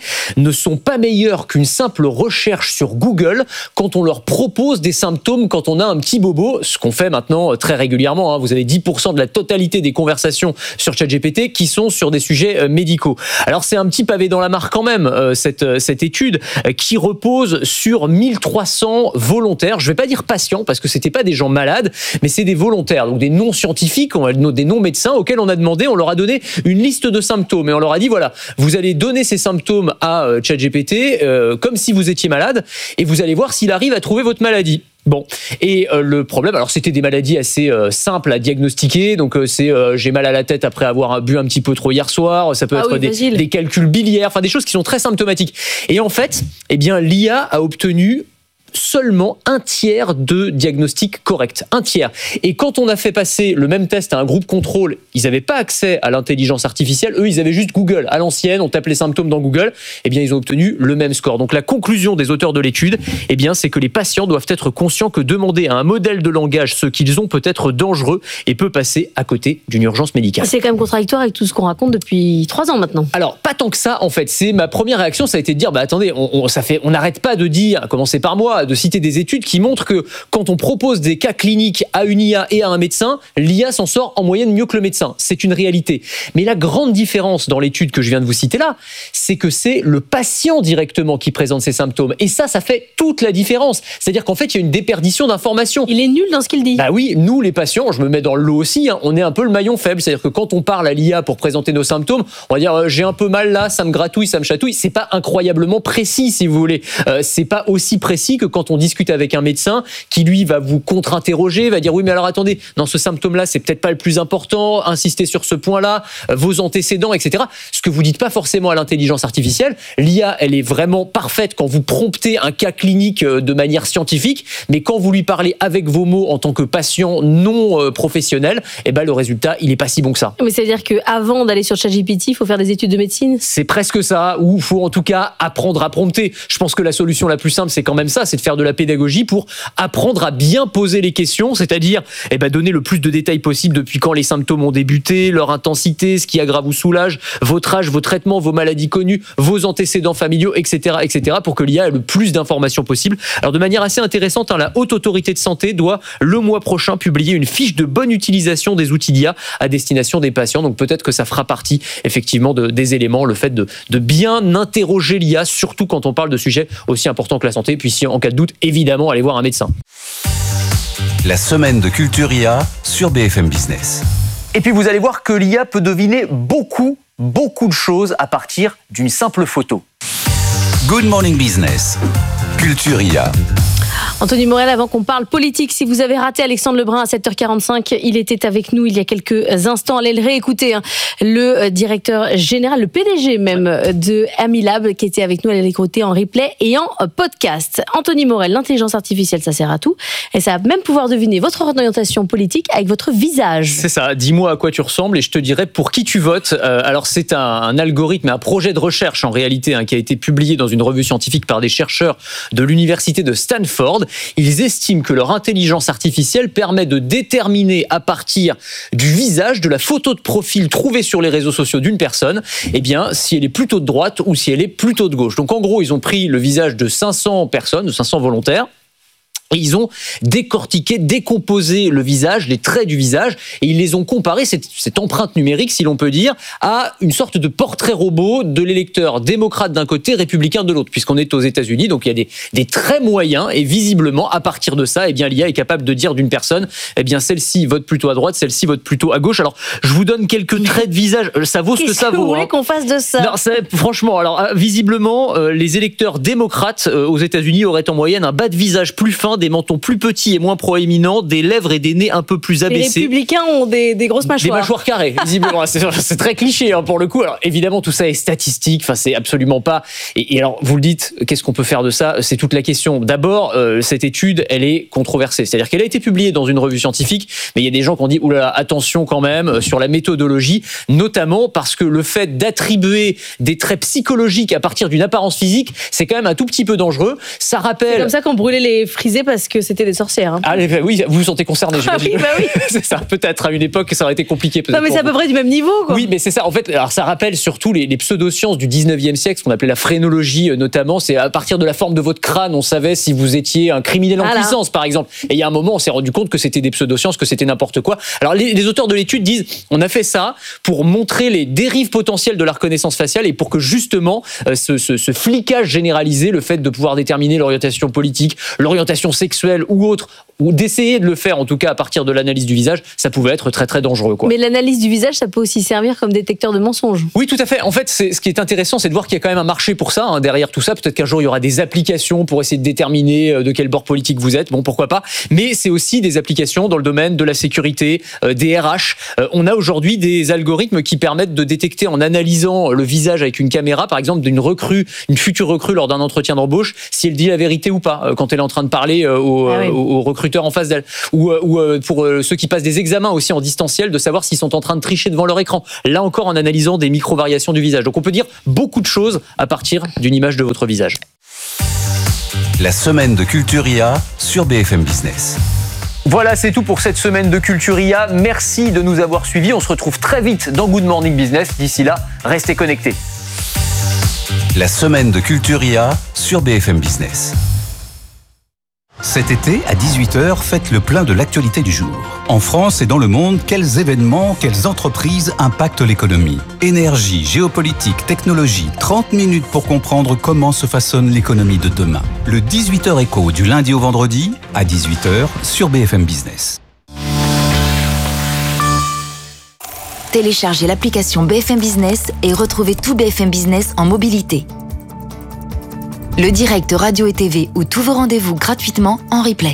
ne sont pas meilleurs qu'une simple recherche sur Google quand on leur propose des symptômes quand on a un petit bobo, ce qu'on fait maintenant très régulièrement. Vous avez 10% de la totalité des conversations sur ChatGPT qui sont sur des sujets médicaux. Alors c'est un petit pavé dans la mare quand même, cette étude qui repose sur 1300 volontaires. Je ne vais pas dire patients parce que c'était pas des gens malades, mais c'est des volontaires, donc des non-scientifiques, des non-médecins auxquels on a demandé, on leur a donné une liste de symptômes et on leur a dit voilà, vous allez donner ces symptômes à ChatGPT comme si vous étiez malade et vous allez voir s'il arrive à trouver votre maladie. Bon, et le problème, alors c'était des maladies assez simples à diagnostiquer, donc c'est j'ai mal à la tête après avoir bu un petit peu trop hier soir, ça peut être des calculs biliaires, enfin des choses qui sont très symptomatiques. Et en fait, eh bien l'IA a obtenu seulement un tiers de diagnostic correct, un tiers. Et quand on a fait passer le même test à un groupe contrôle, ils n'avaient pas accès à l'intelligence artificielle, eux ils avaient juste Google, à l'ancienne, on tape les symptômes dans Google, eh bien ils ont obtenu le même score. Donc la conclusion des auteurs de l'étude, eh bien c'est que les patients doivent être conscients que demander à un modèle de langage ce qu'ils ont peut être dangereux et peut passer à côté d'une urgence médicale. C'est quand même contradictoire avec tout ce qu'on raconte depuis 3 ans maintenant. Alors pas tant que ça en fait, c'est ma première réaction, ça a été de dire attendez, on n'arrête pas de dire, à commencer par moi, de citer des études qui montrent que quand on propose des cas cliniques à une IA et à un médecin, l'IA s'en sort en moyenne mieux que le médecin. C'est une réalité. Mais la grande différence dans l'étude que je viens de vous citer là, c'est que c'est le patient directement qui présente ses symptômes. Et ça fait toute la différence. C'est-à-dire qu'en fait, il y a une déperdition d'informations. Il est nul dans ce qu'il dit. Bah oui, nous les patients, je me mets dans le lot aussi, on est un peu le maillon faible. C'est-à-dire que quand on parle à l'IA pour présenter nos symptômes, on va dire j'ai un peu mal là, ça me gratouille, ça me chatouille. C'est pas incroyablement précis si vous voulez. C'est pas aussi précis que quand on discute avec un médecin qui lui va vous contre-interroger, va dire oui mais alors attendez, non ce symptôme-là c'est peut-être pas le plus important, insistez sur ce point-là, vos antécédents, etc. Ce que vous dites pas forcément à l'intelligence artificielle, l'IA elle est vraiment parfaite quand vous promptez un cas clinique de manière scientifique, mais quand vous lui parlez avec vos mots en tant que patient non professionnel, eh ben le résultat il est pas si bon que ça. Mais c'est-à-dire qu'avant d'aller sur ChatGPT, il faut faire des études de médecine ? C'est presque ça, ou il faut en tout cas apprendre à prompter. Je pense que la solution la plus simple c'est quand même ça, c'est de faire de la pédagogie pour apprendre à bien poser les questions, c'est-à-dire donner le plus de détails possible depuis quand les symptômes ont débuté, leur intensité, ce qui aggrave ou soulage, votre âge, vos traitements, vos maladies connues, vos antécédents familiaux, etc., pour que l'IA ait le plus d'informations possible. Alors de manière assez intéressante, la Haute Autorité de Santé doit le mois prochain publier une fiche de bonne utilisation des outils d'IA à destination des patients. Donc peut-être que ça fera partie effectivement des éléments, le fait de bien interroger l'IA, surtout quand on parle de sujets aussi importants que la santé. Puis si en cas de doute, évidemment, aller voir un médecin. La semaine de Culture IA sur BFM Business. Et puis vous allez voir que l'IA peut deviner beaucoup de choses à partir d'une simple photo. Good Morning Business, Culture IA. Anthony Morel, avant qu'on parle politique, si vous avez raté Alexandre Lebrun à 7h45, il était avec nous il y a quelques instants. Allez le réécouter. Le directeur général, le PDG même de Amilab, qui était avec nous, allez l'écouter en replay et en podcast. Anthony Morel, l'intelligence artificielle, ça sert à tout. Et ça va même pouvoir deviner votre orientation politique avec votre visage. C'est ça. Dis-moi à quoi tu ressembles et je te dirai pour qui tu votes. Alors c'est un algorithme, un projet de recherche en réalité qui a été publié dans une revue scientifique par des chercheurs de l'université de Stanford. Ils estiment que leur intelligence artificielle permet de déterminer à partir du visage, de la photo de profil trouvée sur les réseaux sociaux d'une personne, si elle est plutôt de droite ou si elle est plutôt de gauche. Donc en gros, ils ont pris le visage de 500 personnes, de 500 volontaires, et ils ont décortiqué, décomposé le visage, les traits du visage, et ils les ont comparés, cette empreinte numérique, si l'on peut dire, à une sorte de portrait robot de l'électeur démocrate d'un côté, républicain de l'autre, puisqu'on est aux États-Unis, donc il y a des traits moyens, et visiblement, à partir de ça, l'IA est capable de dire d'une personne, celle-ci vote plutôt à droite, celle-ci vote plutôt à gauche. Alors, je vous donne quelques traits de visage, ça vaut ce que ça vaut. Qu'est-ce que vous voulez qu'on fasse de ça ? Non, franchement, alors, visiblement, les électeurs démocrates aux États-Unis auraient en moyenne un bas de visage plus fin, des mentons plus petits et moins proéminents, des lèvres et des nez un peu plus abaissés. Les républicains ont des grosses mâchoires. Des mâchoires carrées, visiblement. c'est très cliché pour le coup. Alors évidemment, tout ça est statistique. C'est absolument pas. Et alors, vous le dites, qu'est-ce qu'on peut faire de ça ? C'est toute la question. D'abord, cette étude, elle est controversée. C'est-à-dire qu'elle a été publiée dans une revue scientifique, mais il y a des gens qui ont dit oulala, attention quand même sur la méthodologie, notamment parce que le fait d'attribuer des traits psychologiques à partir d'une apparence physique, c'est quand même un tout petit peu dangereux. Ça rappelle. C'est comme ça qu'on brûlait les frisés parce que c'était des sorcières. Hein. Ah, oui, vous vous sentez concerné, j'imagine. Ah oui. C'est ça, peut-être à une époque, ça aurait été compliqué. Non, mais c'est à peu près du même niveau, quoi. Oui, mais c'est ça. En fait, alors ça rappelle surtout les pseudosciences du 19e siècle, ce qu'on appelait la phrénologie notamment. C'est à partir de la forme de votre crâne, on savait si vous étiez un criminel en puissance, par exemple. Et il y a un moment, on s'est rendu compte que c'était des pseudosciences, que c'était n'importe quoi. Alors les auteurs de l'étude disent, on a fait ça pour montrer les dérives potentielles de la reconnaissance faciale et pour que justement ce flicage généralisé, le fait de pouvoir déterminer l'orientation politique, l'orientation sexuelle ou autre, ou d'essayer de le faire en tout cas à partir de l'analyse du visage, ça pouvait être très très dangereux, quoi. Mais l'analyse du visage, ça peut aussi servir comme détecteur de mensonges. Oui, tout à fait. En fait, ce qui est intéressant, c'est de voir qu'il y a quand même un marché pour ça, hein, derrière tout ça. Peut-être qu'un jour il y aura des applications pour essayer de déterminer de quel bord politique vous êtes. Bon, pourquoi pas. Mais c'est aussi des applications dans le domaine de la sécurité, des RH. On a aujourd'hui des algorithmes qui permettent de détecter en analysant le visage avec une caméra, par exemple d'une recrue, une future recrue lors d'un entretien d'embauche, si elle dit la vérité ou pas quand elle est en train de parler aux recruteurs en face d'elle, ou pour ceux qui passent des examens aussi en distanciel, de savoir s'ils sont en train de tricher devant leur écran. Là encore, en analysant des micro-variations du visage. Donc on peut dire beaucoup de choses à partir d'une image de votre visage. La semaine de Culture IA sur BFM Business. Voilà, c'est tout pour cette semaine de Culture IA. Merci de nous avoir suivis. On se retrouve très vite dans Good Morning Business. D'ici là, restez connectés. La semaine de Culture IA sur BFM Business. Cet été, à 18h, faites le plein de l'actualité du jour. En France et dans le monde, quels événements, quelles entreprises impactent l'économie ? Énergie, géopolitique, technologie, 30 minutes pour comprendre comment se façonne l'économie de demain. Le 18h Écho du lundi au vendredi, à 18h, sur BFM Business. Téléchargez l'application BFM Business et retrouvez tout BFM Business en mobilité. Le direct radio et TV ou tous vos rendez-vous gratuitement en replay.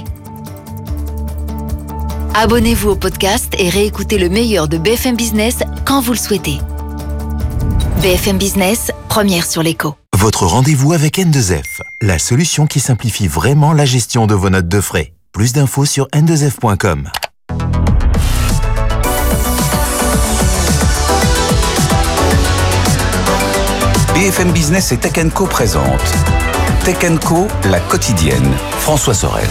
Abonnez-vous au podcast et réécoutez le meilleur de BFM Business quand vous le souhaitez. BFM Business, première sur l'écho. Votre rendez-vous avec N2F, la solution qui simplifie vraiment la gestion de vos notes de frais. Plus d'infos sur n2f.com. BFM Business et Tech & Co présente Tech & Co, la quotidienne. François Sorel.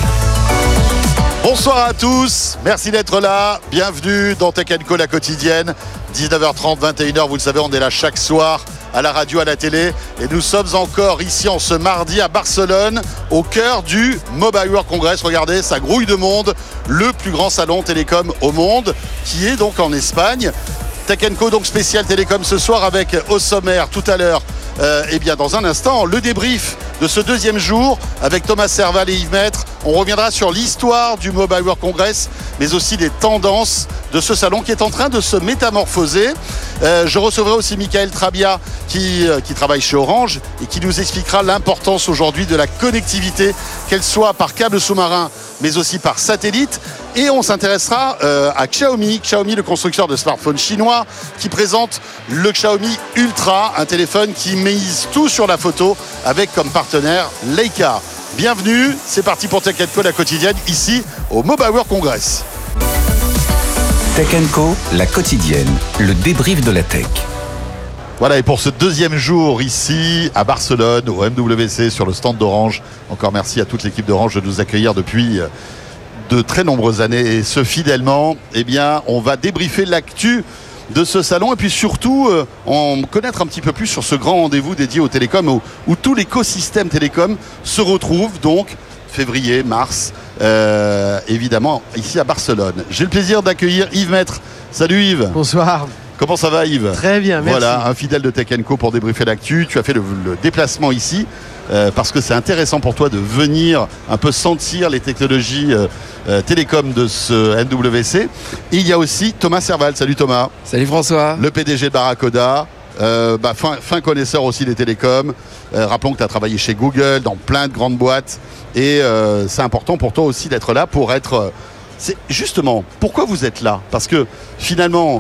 Bonsoir à tous, merci d'être là. Bienvenue dans Tech & Co, la quotidienne. 19h30, 21h, vous le savez, on est là chaque soir à la radio, à la télé. Et nous sommes encore ici en ce mardi à Barcelone, au cœur du Mobile World Congress. Regardez, ça grouille de monde. Le plus grand salon télécom au monde, qui est donc en Espagne. Tech & Co, donc spécial télécom ce soir avec au sommaire tout à l'heure, et bien dans un instant, le débrief de ce deuxième jour avec Thomas Serval et Yves Maître. On reviendra sur l'histoire du Mobile World Congress, mais aussi des tendances de ce salon qui est en train de se métamorphoser. Je recevrai aussi Michael Trabia qui travaille chez Orange et qui nous expliquera l'importance aujourd'hui de la connectivité, qu'elle soit par câble sous-marin mais aussi par satellite. Et on s'intéressera à Xiaomi, le constructeur de smartphones chinois, qui présente le Xiaomi Ultra, un téléphone qui mise tout sur la photo avec comme partenaire Leica. Bienvenue, c'est parti pour Tech & Co, la quotidienne, ici au Mobile World Congress. Tech & Co, la quotidienne, le débrief de la tech. Voilà, et pour ce deuxième jour ici à Barcelone, au MWC, sur le stand d'Orange, encore merci à toute l'équipe d'Orange de nous accueillir depuis de très nombreuses années, et ce fidèlement, eh bien, on va débriefer l'actu de ce salon et puis surtout en connaître un petit peu plus sur ce grand rendez-vous dédié aux télécoms où tout l'écosystème télécom se retrouve donc février, mars, évidemment ici à Barcelone. J'ai le plaisir d'accueillir Yves Maître. Salut Yves. Bonsoir. Comment ça va Yves ? Très bien, merci. Voilà, un fidèle de Tech & Co pour débriefer l'actu. Tu as fait le déplacement ici parce que c'est intéressant pour toi de venir un peu sentir les technologies télécom de ce MWC. Et il y a aussi Thomas Serval. Salut Thomas. Salut François. Le PDG de Barracoda, fin connaisseur aussi des télécoms. Rappelons que tu as travaillé chez Google, dans plein de grandes boîtes. Et c'est important pour toi aussi d'être là pour être... C'est justement, pourquoi vous êtes là ? Parce que finalement,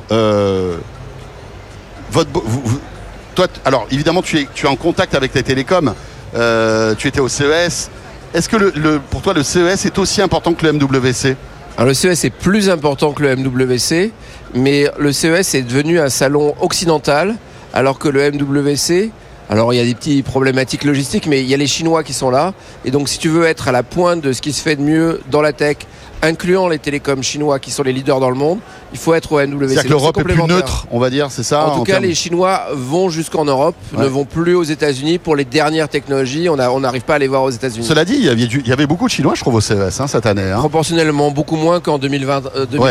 toi, alors évidemment, tu es en contact avec les télécoms. Tu étais au CES. Est-ce que pour toi, le CES est aussi important que le MWC ? Alors le CES est plus important que le MWC, mais le CES est devenu un salon occidental, alors que le MWC Alors il y a des petites problématiques logistiques, mais il y a les Chinois qui sont là. Et donc si tu veux être à la pointe de ce qui se fait de mieux dans la tech, incluant les télécoms chinois qui sont les leaders dans le monde, il faut être au MWC. C'est-à-dire que l'Europe est plus neutre, on va dire, c'est ça? En tout cas, les Chinois vont jusqu'en Europe, ne vont plus aux États-Unis pour les dernières technologies. On n'arrive pas à les voir aux États-Unis. Cela dit, il y avait beaucoup de Chinois, je trouve, au CES cette année. Proportionnellement, beaucoup moins qu'en 2020,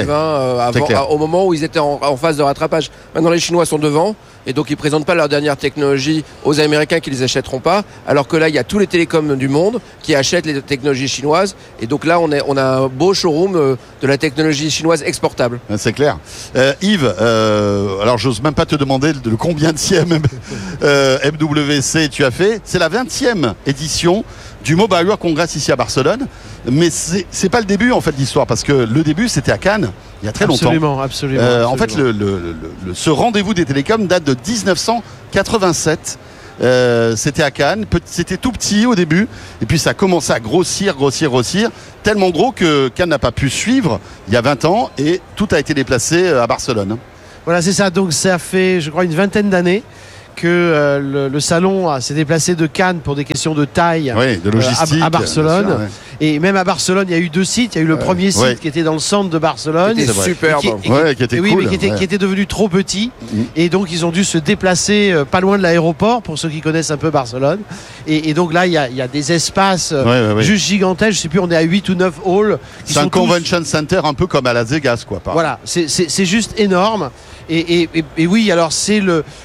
au moment où ils étaient en phase de rattrapage. Maintenant, les Chinois sont devant. Et donc ils présentent pas leur dernière technologie aux Américains qui les achèteront pas, alors que là il y a tous les télécoms du monde qui achètent les technologies chinoises. Et donc là on a un beau showroom de la technologie chinoise exportable. C'est clair. Yves, alors j'ose même pas te demander le combienième MWC tu as fait. C'est la 20e édition du Mobile World Congress ici à Barcelone. Mais c'est pas le début en fait de l'histoire, parce que le début c'était à Cannes il y a très longtemps. Absolument. En fait ce rendez-vous des télécoms date de 1987. C'était à Cannes, c'était tout petit au début, et puis ça a commencé à grossir, tellement gros que Cannes n'a pas pu suivre il y a 20 ans, et tout a été déplacé à Barcelone. Voilà, c'est ça. Donc ça fait, je crois, une vingtaine d'années que le salon s'est déplacé de Cannes pour des questions de taille, de logistique, à Barcelone. sûr, Et même à Barcelone, il y a eu 2 sites. Il y a eu le premier site qui était dans le centre de Barcelone. Qui était superbe. Qui était devenu trop petit. Et donc, ils ont dû se déplacer pas loin de l'aéroport, pour ceux qui connaissent un peu Barcelone. Et donc là, il y a des espaces juste gigantesques. Je ne sais plus, on est à 8 ou 9 halls. C'est un convention center un peu comme à Las Vegas, quoi. Voilà, c'est juste énorme. Et oui, alors c'est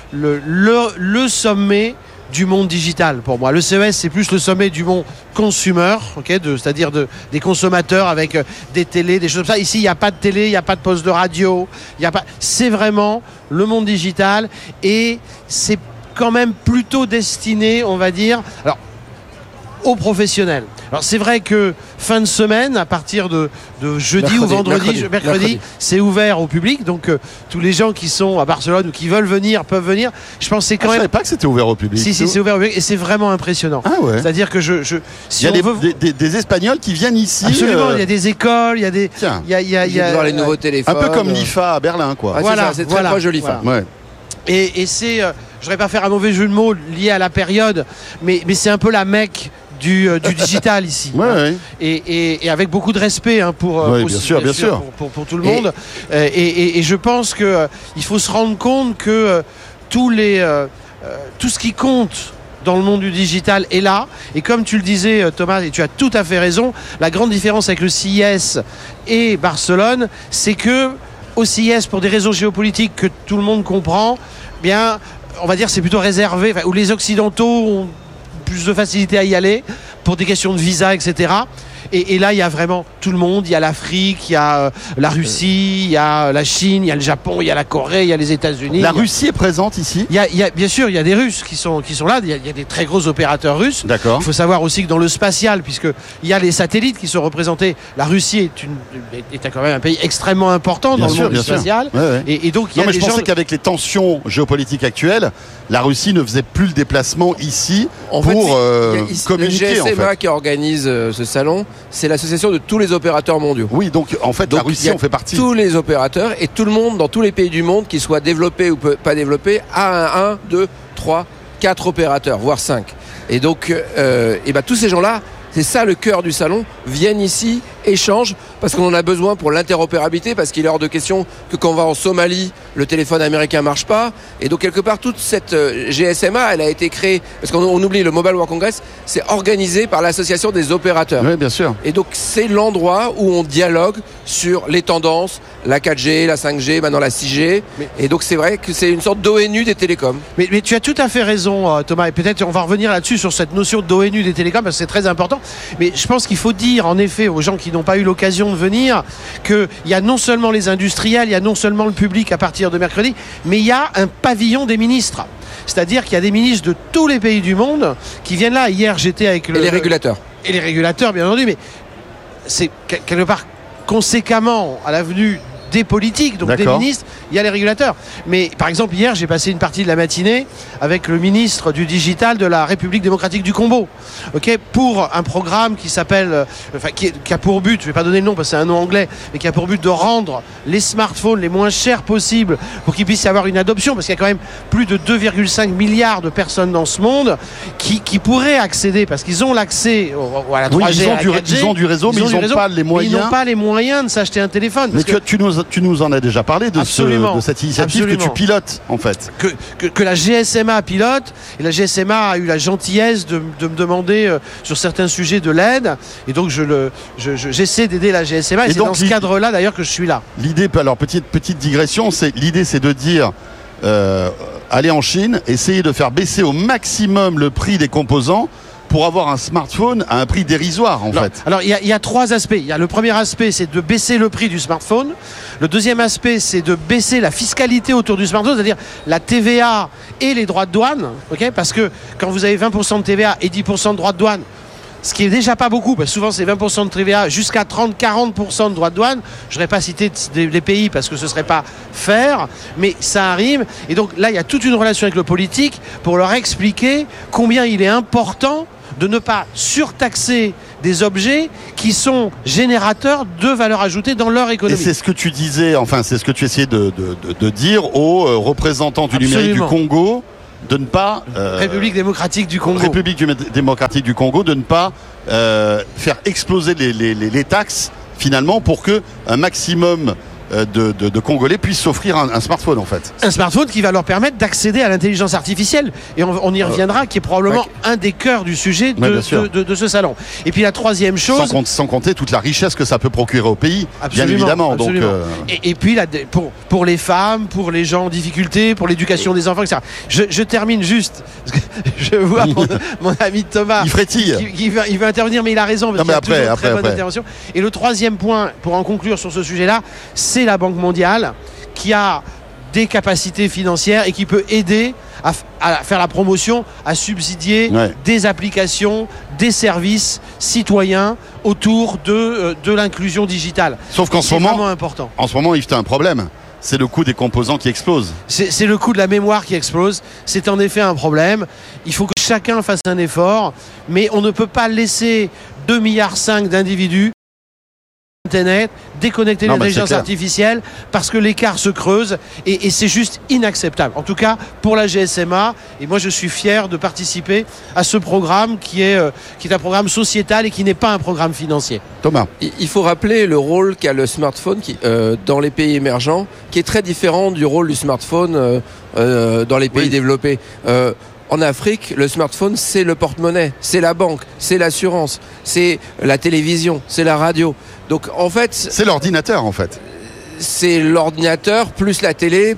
le sommet du monde digital pour moi. Le CES, c'est plus le sommet du monde consumer, c'est-à-dire des consommateurs avec des télés, des choses comme ça. Ici, il n'y a pas de télé, il n'y a pas de poste de radio, c'est vraiment le monde digital, et c'est quand même plutôt destiné, on va dire, aux professionnels. Alors c'est vrai que fin de semaine, à partir de jeudi ou vendredi, mercredi, c'est ouvert au public, donc tous les gens qui sont à Barcelone ou qui veulent venir peuvent venir. Je pense que c'est quand même. Je savais pas que c'était ouvert au public. Si, c'est ouvert au public, et c'est vraiment impressionnant. C'est-à-dire que il y a des Espagnols qui viennent ici. Absolument, il y a des écoles, il y a des. Il y a voir les nouveaux téléphones. Un peu comme l'IFA à Berlin, quoi. Voilà, c'est très proche de l'IFA. Voilà. Et c'est, je voudrais pas faire un mauvais jeu de mots lié à la période, mais c'est un peu la Mecque du digital ici, et avec beaucoup de respect pour pour tout le monde, et je pense que il faut se rendre compte que tout ce qui compte dans le monde du digital est là, et comme tu le disais Thomas, et tu as tout à fait raison, la grande différence avec le CES et Barcelone, c'est que au CES, pour des raisons géopolitiques que tout le monde comprend, bien on va dire c'est plutôt réservé, où les Occidentaux ont plus de facilité à y aller pour des questions de visa, etc. Et là, il y a vraiment tout le monde. Il y a l'Afrique, il y a la Russie, il y a la Chine, il y a le Japon, il y a la Corée, il y a les États-Unis. La Russie est présente ici. Bien sûr, il y a des Russes qui sont là. Il y a des très gros opérateurs russes. D'accord. Il faut savoir aussi que dans le spatial, puisque il y a les satellites qui sont représentés, la Russie est quand même un pays extrêmement important dans le monde du spatial. Et donc, il y a je pensais qu'avec les tensions géopolitiques actuelles, la Russie ne faisait plus le déplacement ici pour communiquer. Le GSMA qui organise ce salon, c'est l'association de tous les opérateurs mondiaux. Oui, donc en fait la Russie en fait partie. Tous les opérateurs et tout le monde dans tous les pays du monde, qui soient développés ou pas développés, a 1, 2, 3, 4 opérateurs, voire 5. Et donc tous ces gens-là, c'est ça le cœur du salon, viennent ici, échangent, parce qu'on en a besoin pour l'interopérabilité, parce qu'il est hors de question que quand on va en Somalie, le téléphone américain marche pas. Et donc quelque part, toute cette GSMA, elle a été créée, parce qu'on oublie, le Mobile World Congress, c'est organisé par l'association des opérateurs. Oui, bien sûr. Et donc c'est l'endroit où on dialogue sur les tendances, la 4G, la 5G, maintenant la 6G. Et donc c'est vrai que c'est une sorte d'ONU des télécoms. Mais tu as tout à fait raison, Thomas, et peut-être on va revenir là-dessus sur cette notion d'ONU des télécoms, parce que c'est très important. Mais je pense qu'il faut dire, en effet, aux gens qui n'ont pas eu l'occasion de venir, qu'il y a non seulement les industriels, il y a non seulement le public à partir de mercredi, mais il y a un pavillon des ministres. C'est-à-dire qu'il y a des ministres de tous les pays du monde qui viennent là. Hier, j'étais avec les régulateurs. Et les régulateurs, bien entendu, mais c'est quelque part conséquemment à la venue des politiques, donc des ministres, il y a les régulateurs. Mais par exemple, hier, j'ai passé une partie de la matinée avec le ministre du digital de la République démocratique du Congo, pour un programme qui s'appelle, qui a pour but, je ne vais pas donner le nom parce que c'est un nom anglais, mais qui a pour but de rendre les smartphones les moins chers possibles pour qu'il puisse y avoir une adoption, parce qu'il y a quand même plus de 2,5 milliards de personnes dans ce monde qui pourraient accéder, parce qu'ils ont l'accès à la 3G, ils ont du réseau, mais ils n'ont pas les moyens. Ils n'ont pas les moyens de s'acheter un téléphone. Mais tu nous en as déjà parlé de cette initiative que tu pilotes, en fait. Que la GSMA pilote, et la GSMA a eu la gentillesse de me demander sur certains sujets de l'aide, et donc j'essaie d'aider la GSMA, et c'est dans ce cadre-là d'ailleurs que je suis là. L'idée, alors petite digression, l'idée c'est de dire aller en Chine, essayer de faire baisser au maximum le prix des composants pour avoir un smartphone à un prix dérisoire, en fait. Alors, il y a trois aspects. Le premier aspect, c'est de baisser le prix du smartphone. Le deuxième aspect, c'est de baisser la fiscalité autour du smartphone, c'est-à-dire la TVA et les droits de douane, parce que quand vous avez 20% de TVA et 10% de droits de douane, ce qui est déjà pas beaucoup, parce que souvent c'est 20% de TVA jusqu'à 30-40% de droits de douane. Je n'aurais pas cité les pays parce que ce serait pas faire, mais ça arrive. Et donc là, il y a toute une relation avec le politique pour leur expliquer combien il est important de ne pas surtaxer des objets qui sont générateurs de valeur ajoutée dans leur économie. Et c'est ce que tu disais, c'est ce que tu essayais de dire aux représentants du numérique du Congo, de ne pas... République démocratique du Congo. République démocratique du Congo, de ne pas faire exploser les taxes, finalement, pour que un maximum de Congolais puissent s'offrir un smartphone, en fait. Un smartphone qui va leur permettre d'accéder à l'intelligence artificielle. Et on y reviendra, qui est probablement un des cœurs du sujet de ce salon. Et puis la troisième chose... Sans compter toute la richesse que ça peut procurer au pays, bien évidemment. Absolument. Donc, et puis pour les femmes, pour les gens en difficulté, pour l'éducation des enfants, etc. Je termine juste, parce que je vois mon ami Thomas... Il frétille. Il veut intervenir, mais il a raison, parce qu'il y a toujours une très bonne intervention. Et le troisième point, pour en conclure sur ce sujet-là, c'est la Banque mondiale qui a des capacités financières et qui peut aider à faire la promotion, à subsidier des applications, des services citoyens autour de l'inclusion digitale. Sauf qu'en ce moment, important. En ce moment, Yves, tu as un problème. C'est le coût des composants qui explose. C'est le coût de la mémoire qui explose. C'est en effet un problème. Il faut que chacun fasse un effort, mais on ne peut pas laisser 2,5 milliards d'individus Internet, déconnecter l'intelligence artificielle parce que l'écart se creuse et c'est juste inacceptable. En tout cas, pour la GSMA, et moi je suis fier de participer à ce programme qui est un programme sociétal et qui n'est pas un programme financier. Thomas. Il faut rappeler le rôle qu'a le smartphone dans les pays émergents, qui est très différent du rôle du smartphone dans les pays développés. En Afrique, le smartphone, c'est le porte-monnaie, c'est la banque, c'est l'assurance, c'est la télévision, c'est la radio. Donc, en fait... C'est l'ordinateur, en fait. C'est l'ordinateur, plus la télé,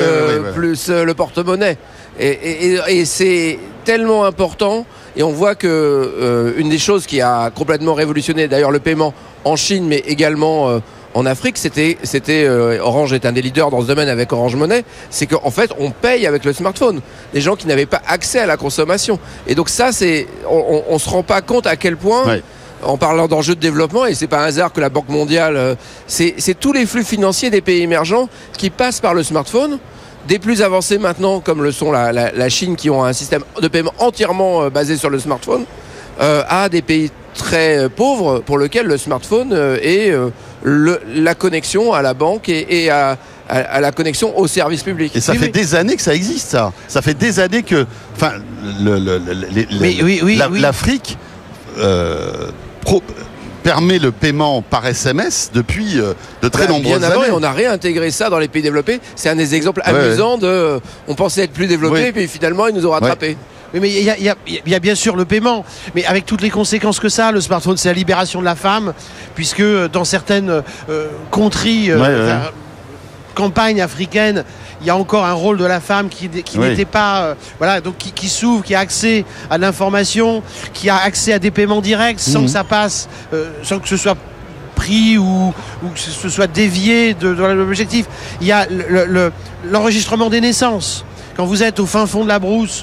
plus le porte-monnaie. Et c'est tellement important. Et on voit que une des choses qui a complètement révolutionné, d'ailleurs, le paiement en Chine, mais également... en Afrique, c'était Orange est un des leaders dans ce domaine avec Orange Money, c'est qu'en fait, on paye avec le smartphone. Les gens qui n'avaient pas accès à la consommation. Et donc ça, on se rend pas compte à quel point, en parlant d'enjeux de développement, et c'est pas un hasard que la Banque mondiale, c'est tous les flux financiers des pays émergents qui passent par le smartphone. Des plus avancés maintenant, comme le sont la Chine, qui ont un système de paiement entièrement basé sur le smartphone, à des pays très pauvres pour lesquels le smartphone est la connexion à la banque et à la connexion au service public. Et ça fait des années que ça existe, ça. Ça fait des années que, enfin, l'Afrique permet le paiement par SMS depuis de très nombreuses années. Et on a réintégré ça dans les pays développés. C'est un des exemples amusants de. On pensait être plus développé, puis finalement ils nous ont rattrapés. Mais il y a bien sûr le paiement, mais avec toutes les conséquences que ça, le smartphone, c'est la libération de la femme, puisque dans certaines contrées, campagnes africaines, il y a encore un rôle de la femme qui n'était pas... donc qui s'ouvre, qui a accès à l'information, qui a accès à des paiements directs sans que ça passe, sans que ce soit pris ou que ce soit dévié de l'objectif. Il y a l'enregistrement des naissances. Quand vous êtes au fin fond de la brousse,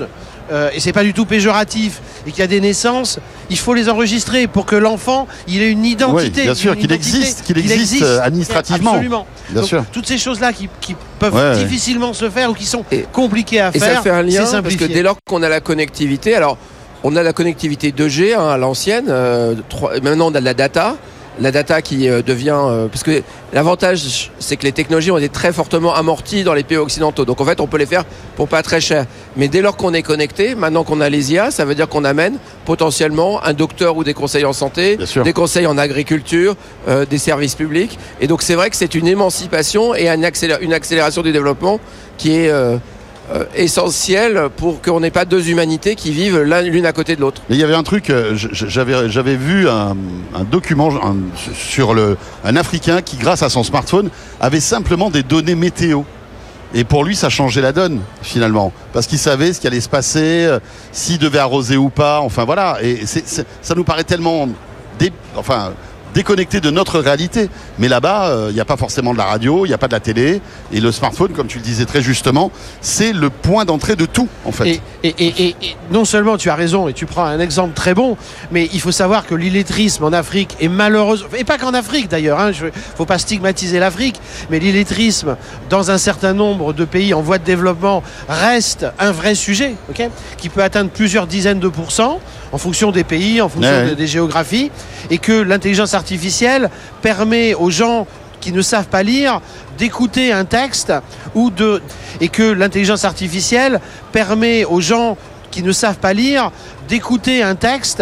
et c'est pas du tout péjoratif, et qu'il y a des naissances, il faut les enregistrer pour que l'enfant il ait une identité. Oui, bien sûr, qu'il existe administrativement. Absolument. Bien Donc, sûr. toutes ces choses-là qui peuvent difficilement se faire ou qui sont compliquées à et faire, ça fait un lien c'est parce que dès lors qu'on a la connectivité, alors on a la connectivité 2G à l'ancienne, maintenant on a de la data. La data qui devient... parce que l'avantage, c'est que les technologies ont été très fortement amorties dans les pays occidentaux. Donc en fait, on peut les faire pour pas très cher. Mais dès lors qu'on est connecté, maintenant qu'on a les IA, ça veut dire qu'on amène potentiellement un docteur ou des conseils en santé, des conseils en agriculture, des services publics. Et donc c'est vrai que c'est une émancipation et une accélération du développement qui est... essentiel pour qu'on n'ait pas deux humanités qui vivent l'une à côté de l'autre. Mais il y avait un truc, j'avais vu un document sur un Africain qui, grâce à son smartphone, avait simplement des données météo. Et pour lui, ça changeait la donne, finalement. Parce qu'il savait ce qui allait se passer, s'il devait arroser ou pas. Enfin, voilà. Et ça nous paraît tellement... déconnecté de notre réalité. Mais là-bas, il n'y a pas forcément de la radio, il n'y a pas de la télé. Et le smartphone, comme tu le disais très justement, c'est le point d'entrée de tout, en fait. Et non seulement tu as raison, et tu prends un exemple très bon, mais il faut savoir que l'illettrisme en Afrique est malheureusement, et pas qu'en Afrique d'ailleurs, faut pas stigmatiser l'Afrique, mais l'illettrisme dans un certain nombre de pays en voie de développement reste un vrai sujet, qui peut atteindre plusieurs dizaines de pourcents en fonction des pays, en fonction des géographies, et que l'intelligence artificielle permet aux gens qui ne savent pas lire d'écouter un texte et que l'intelligence artificielle permet aux gens qui ne savent pas lire d'écouter un texte